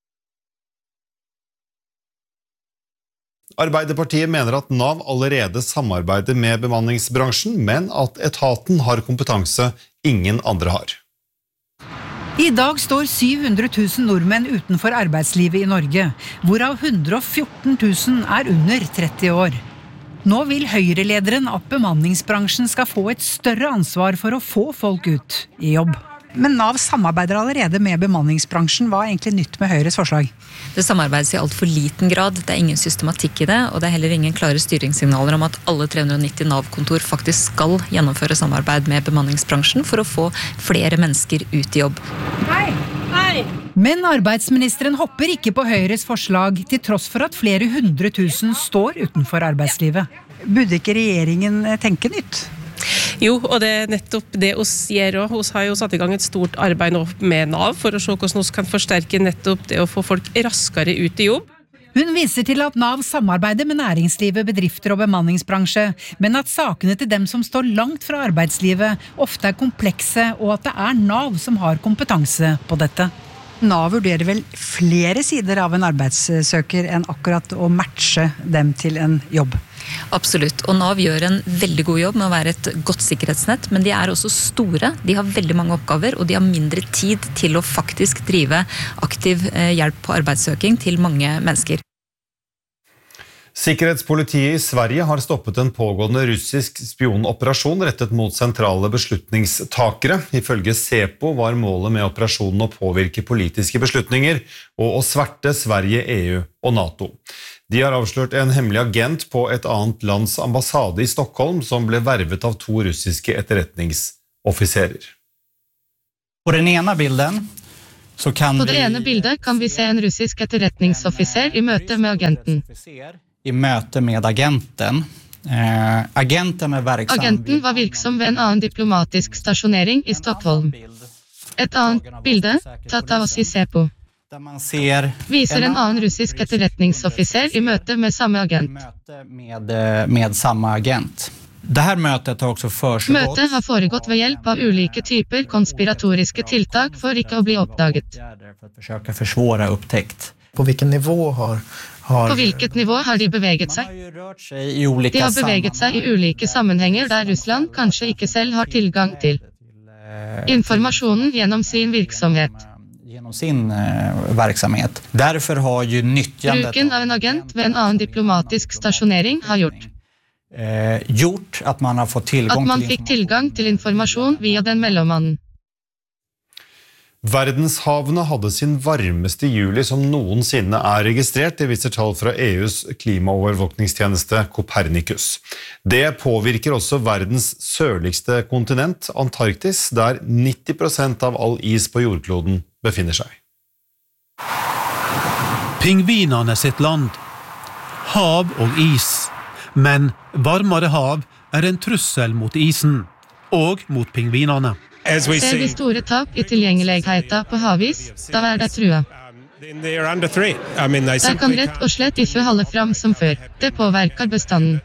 Arbeiderpartiet mener at Nav allerede samarbeider med bemanningsbransjen, men at etaten har kompetanse ingen andre har. I dag står syv hundre tusen nordmenn utenfor arbeidslivet i Norge, hvorav hundre og fjorten tusen er under tretti år. Nå vil Høyre-lederen at bemanningsbransjen skal få et større ansvar for å få folk ut i jobb. Men Nav samarbeider allerede med bemanningsbransjen. Hva er egentlig nytt med Høyres forslag? Det samarbeides i alt for liten grad. Det er ingen systematikk i det, og det er heller ingen klare styringssignaler om at alle tre hundre og nitti Nav-kontor faktisk skal gjennomføre samarbeid med bemanningsbransjen for å få flere mennesker ut i jobb. Hei! Hei! Men arbeidsministeren hopper ikke på Høyres forslag, til tross for at flere hundre tusen står utenfor arbeidslivet. Burde ikke regjeringen tenke nytt? Jo, og det er nettopp det oss gjør også. Oss har jo satt i gang et stort arbeid nå med Nav for å se hvordan vi kan forsterke nettopp det å få folk raskere ut i jobb. Hun viser til at Nav samarbeider med næringslivet, bedrifter og bemanningsbransje, men at sakene til dem som står langt fra arbeidslivet ofte er komplekse, og at det er Nav som har kompetanse på dette. Nav vurderer vel flere sider av en arbeidssøker enn akkurat å matche dem til en jobb? Absolutt, og Nav gjør en veldig god jobb med å være et godt sikkerhetsnett, men de er også store, de har veldig mange oppgaver, og de har mindre tid til å faktisk drive aktiv hjelp på arbeidssøking til mange mennesker. Sikkerhetspolitiet i Sverige har stoppet en pågående russisk spionoperasjon rettet mot sentrale beslutningstakere. Ifølge SEPO var målet med operasjonen å påvirke politiske beslutninger og å sverte Sverige, E U og NATO. De har avslørt en hemmelig agent på et annet lands ambassade i Stockholm som ble vervet av to russiske etterretningsoffiserer. På den ene bilden så kan På det ene bildet kan vi se en russisk etterretningsoffiser i møte med agenten. I møte med agenten. Eh, agenten er verksam. Agenten var virksom ved en annen diplomatisk stasjonering i Stockholm. Et annet bilde, tatt av oss i SEPO, viser en annen russisk etterretningsoffiser i møte med samme agent. Med, med samme agent. Det her møtet har også foregått. Møtet har foregått ved hjelp av ulike typer konspiratoriske tiltak for ikke å bli oppdaget. For å forsøke å forsvåre opptekt. På hvilken nivå har, har... På hvilket nivå har de beveget seg? De har beveget seg i ulike sammenhenger der Russland kanskje ikke selv har tilgang til informasjonen gjennom sin virksomhet. Gjennom sin uh, virksomhet. Derfor har jo nyttjandet... Bruken av en agent ved en annen diplomatisk stasjonering har gjort uh, gjort at man har fått tilgang at man til fikk tilgang til informasjon via den mellommannen. Verdenshavene hadde sin varmeste juli som noensinne er registrert, det viser tall fra E U's klimaovervåkningstjeneste Copernicus. Det påvirker også verdens sørligste kontinent, Antarktis, der nitti prosent av all is på jordkloden befinner seg. Pingvinene sitt land. Hav og is. Men varmere hav er en trussel mot isen, og mot pingvinene. Ser vi store tap i tilgjengeligheten på havis, da er det trua. Der kan rett og slett ikke holde fram som før. Det påvirker bestanden.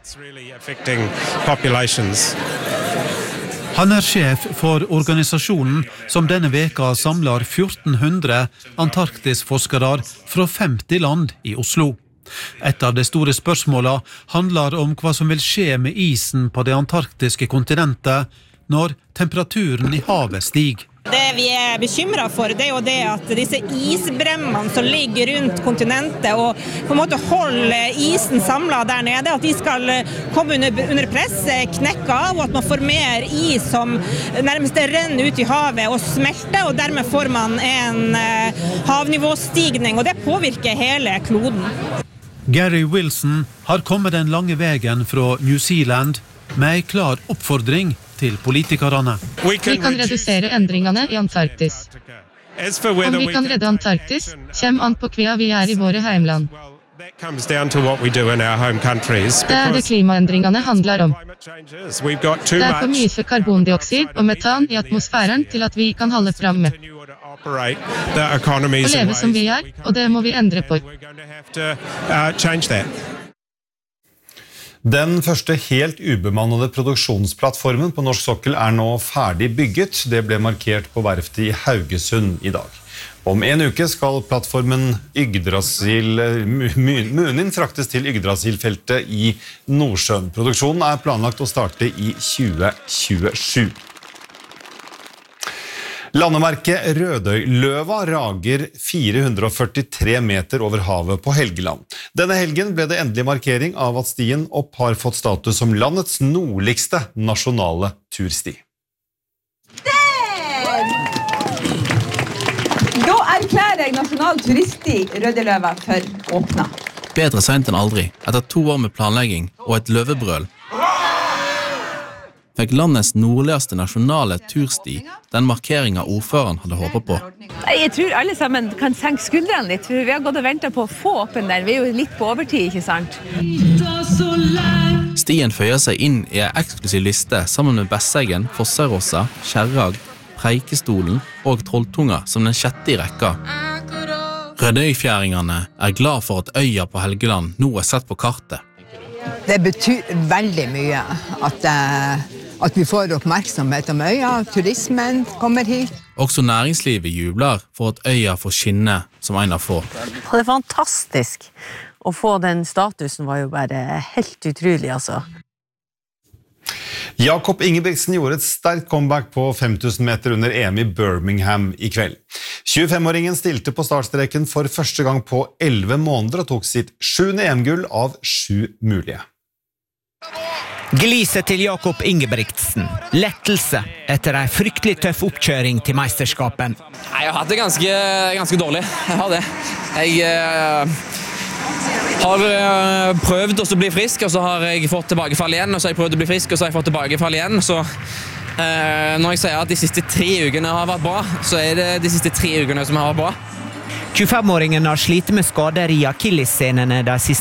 Han er sjef for organisasjonen som denne veka samler fjorten hundre Antarktis-forskere fra femti land i Oslo. Et av de store spørsmålene handler om hva som vil skje med isen på det antarktiske kontinentet når temperaturen i havet stiger. Det vi er bekymret for, det er jo det at disse isbremmene som ligger rundt kontinentet og på en måte holder isen samlet der nede, at de skal komme under, under press, knekke av, og at man får mer is som nærmest renner ut i havet og smelter, og dermed får man en eh, havnivåstigning, og det påvirker hele kloden. Gary Wilson har kommet den lange veien fra New Zealand med en klar oppfordring til politikerne. Vi kan redusere endringene i Antarktis. Om vi kan redde Antarktis, kommer an på hva vi er i våre heimland. Det er det klimaendringene handler om. Det er for mye karbondioksid og metan i atmosfæren til at vi kan holde fram med å leve som vi er, og det må vi endre på. Den første helt ubemannede produksjonsplattformen på norsk sokkel er nå ferdig bygget. Det ble markert på verftet i Haugesund i dag. Om en uke skal plattformen Yggdrasil, Munin fraktes til Yggdrasil-feltet i Nordsjøen. Produksjonen er planlagt å starte i tjue tjuesju. Landemerket Rødøyløva rager fire hundre og førtitre meter over havet på Helgeland. Denne helgen ble det endelig markering av at stien opp har fått status som landets nordligste nasjonale tursti. Da erklærer jeg nasjonal turiststi Rødøyløva for åpna. Bedre sent enn aldri, etter to år med planlegging og et løvebrøl, fikk landets nordligste nasjonale tursti den markeringen ordføreren hadde håpet på. Jeg tror alle sammen kan senke skuldrene litt, for vi har gått og ventet på å få opp den der. Vi er jo litt på overtid, ikke sant? Stien føyer seg inn i en eksklusiv liste sammen med Besseggen, Fosserossa, Kjerrag, Preikestolen og Trolltunga som den sjette i rekka. Rødøyfjæringene er glad for at øya på Helgeland nå er sett på kartet. Det betyr veldig mye at, at vi får oppmerksomhet om øya, turismen kommer hit. Også næringslivet jubler for at øya får skinne som en av få. Det er fantastisk. Å få den statusen var jo bare helt utrolig, altså. Jakob Ingebrigtsen gjorde et sterkt comeback på fem tusen meter under E M i Birmingham i kveld. tjuefem-åringen stilte på startstreken for første gang på elleve måneder og tok sitt sjuende E M-gull av sju mulige. Gliset til Jakob Ingebrigtsen. Lettelse etter en fryktelig tøff oppkjøring til mesterskapen. Jeg har hatt det ganske, ganske dårlig. Jeg har det. Jeg eh, har eh, prøvd å bli frisk, og så har jeg fått tilbakefall igjen, og så har jeg prøvd å bli frisk, og så har jeg fått tilbakefall igjen. Så eh, når jeg sier at de siste tre ukene har vært bra, så er det de siste tre ukene som har vært bra. tjuefem-åringen har slitt med skader i akillessenene de siste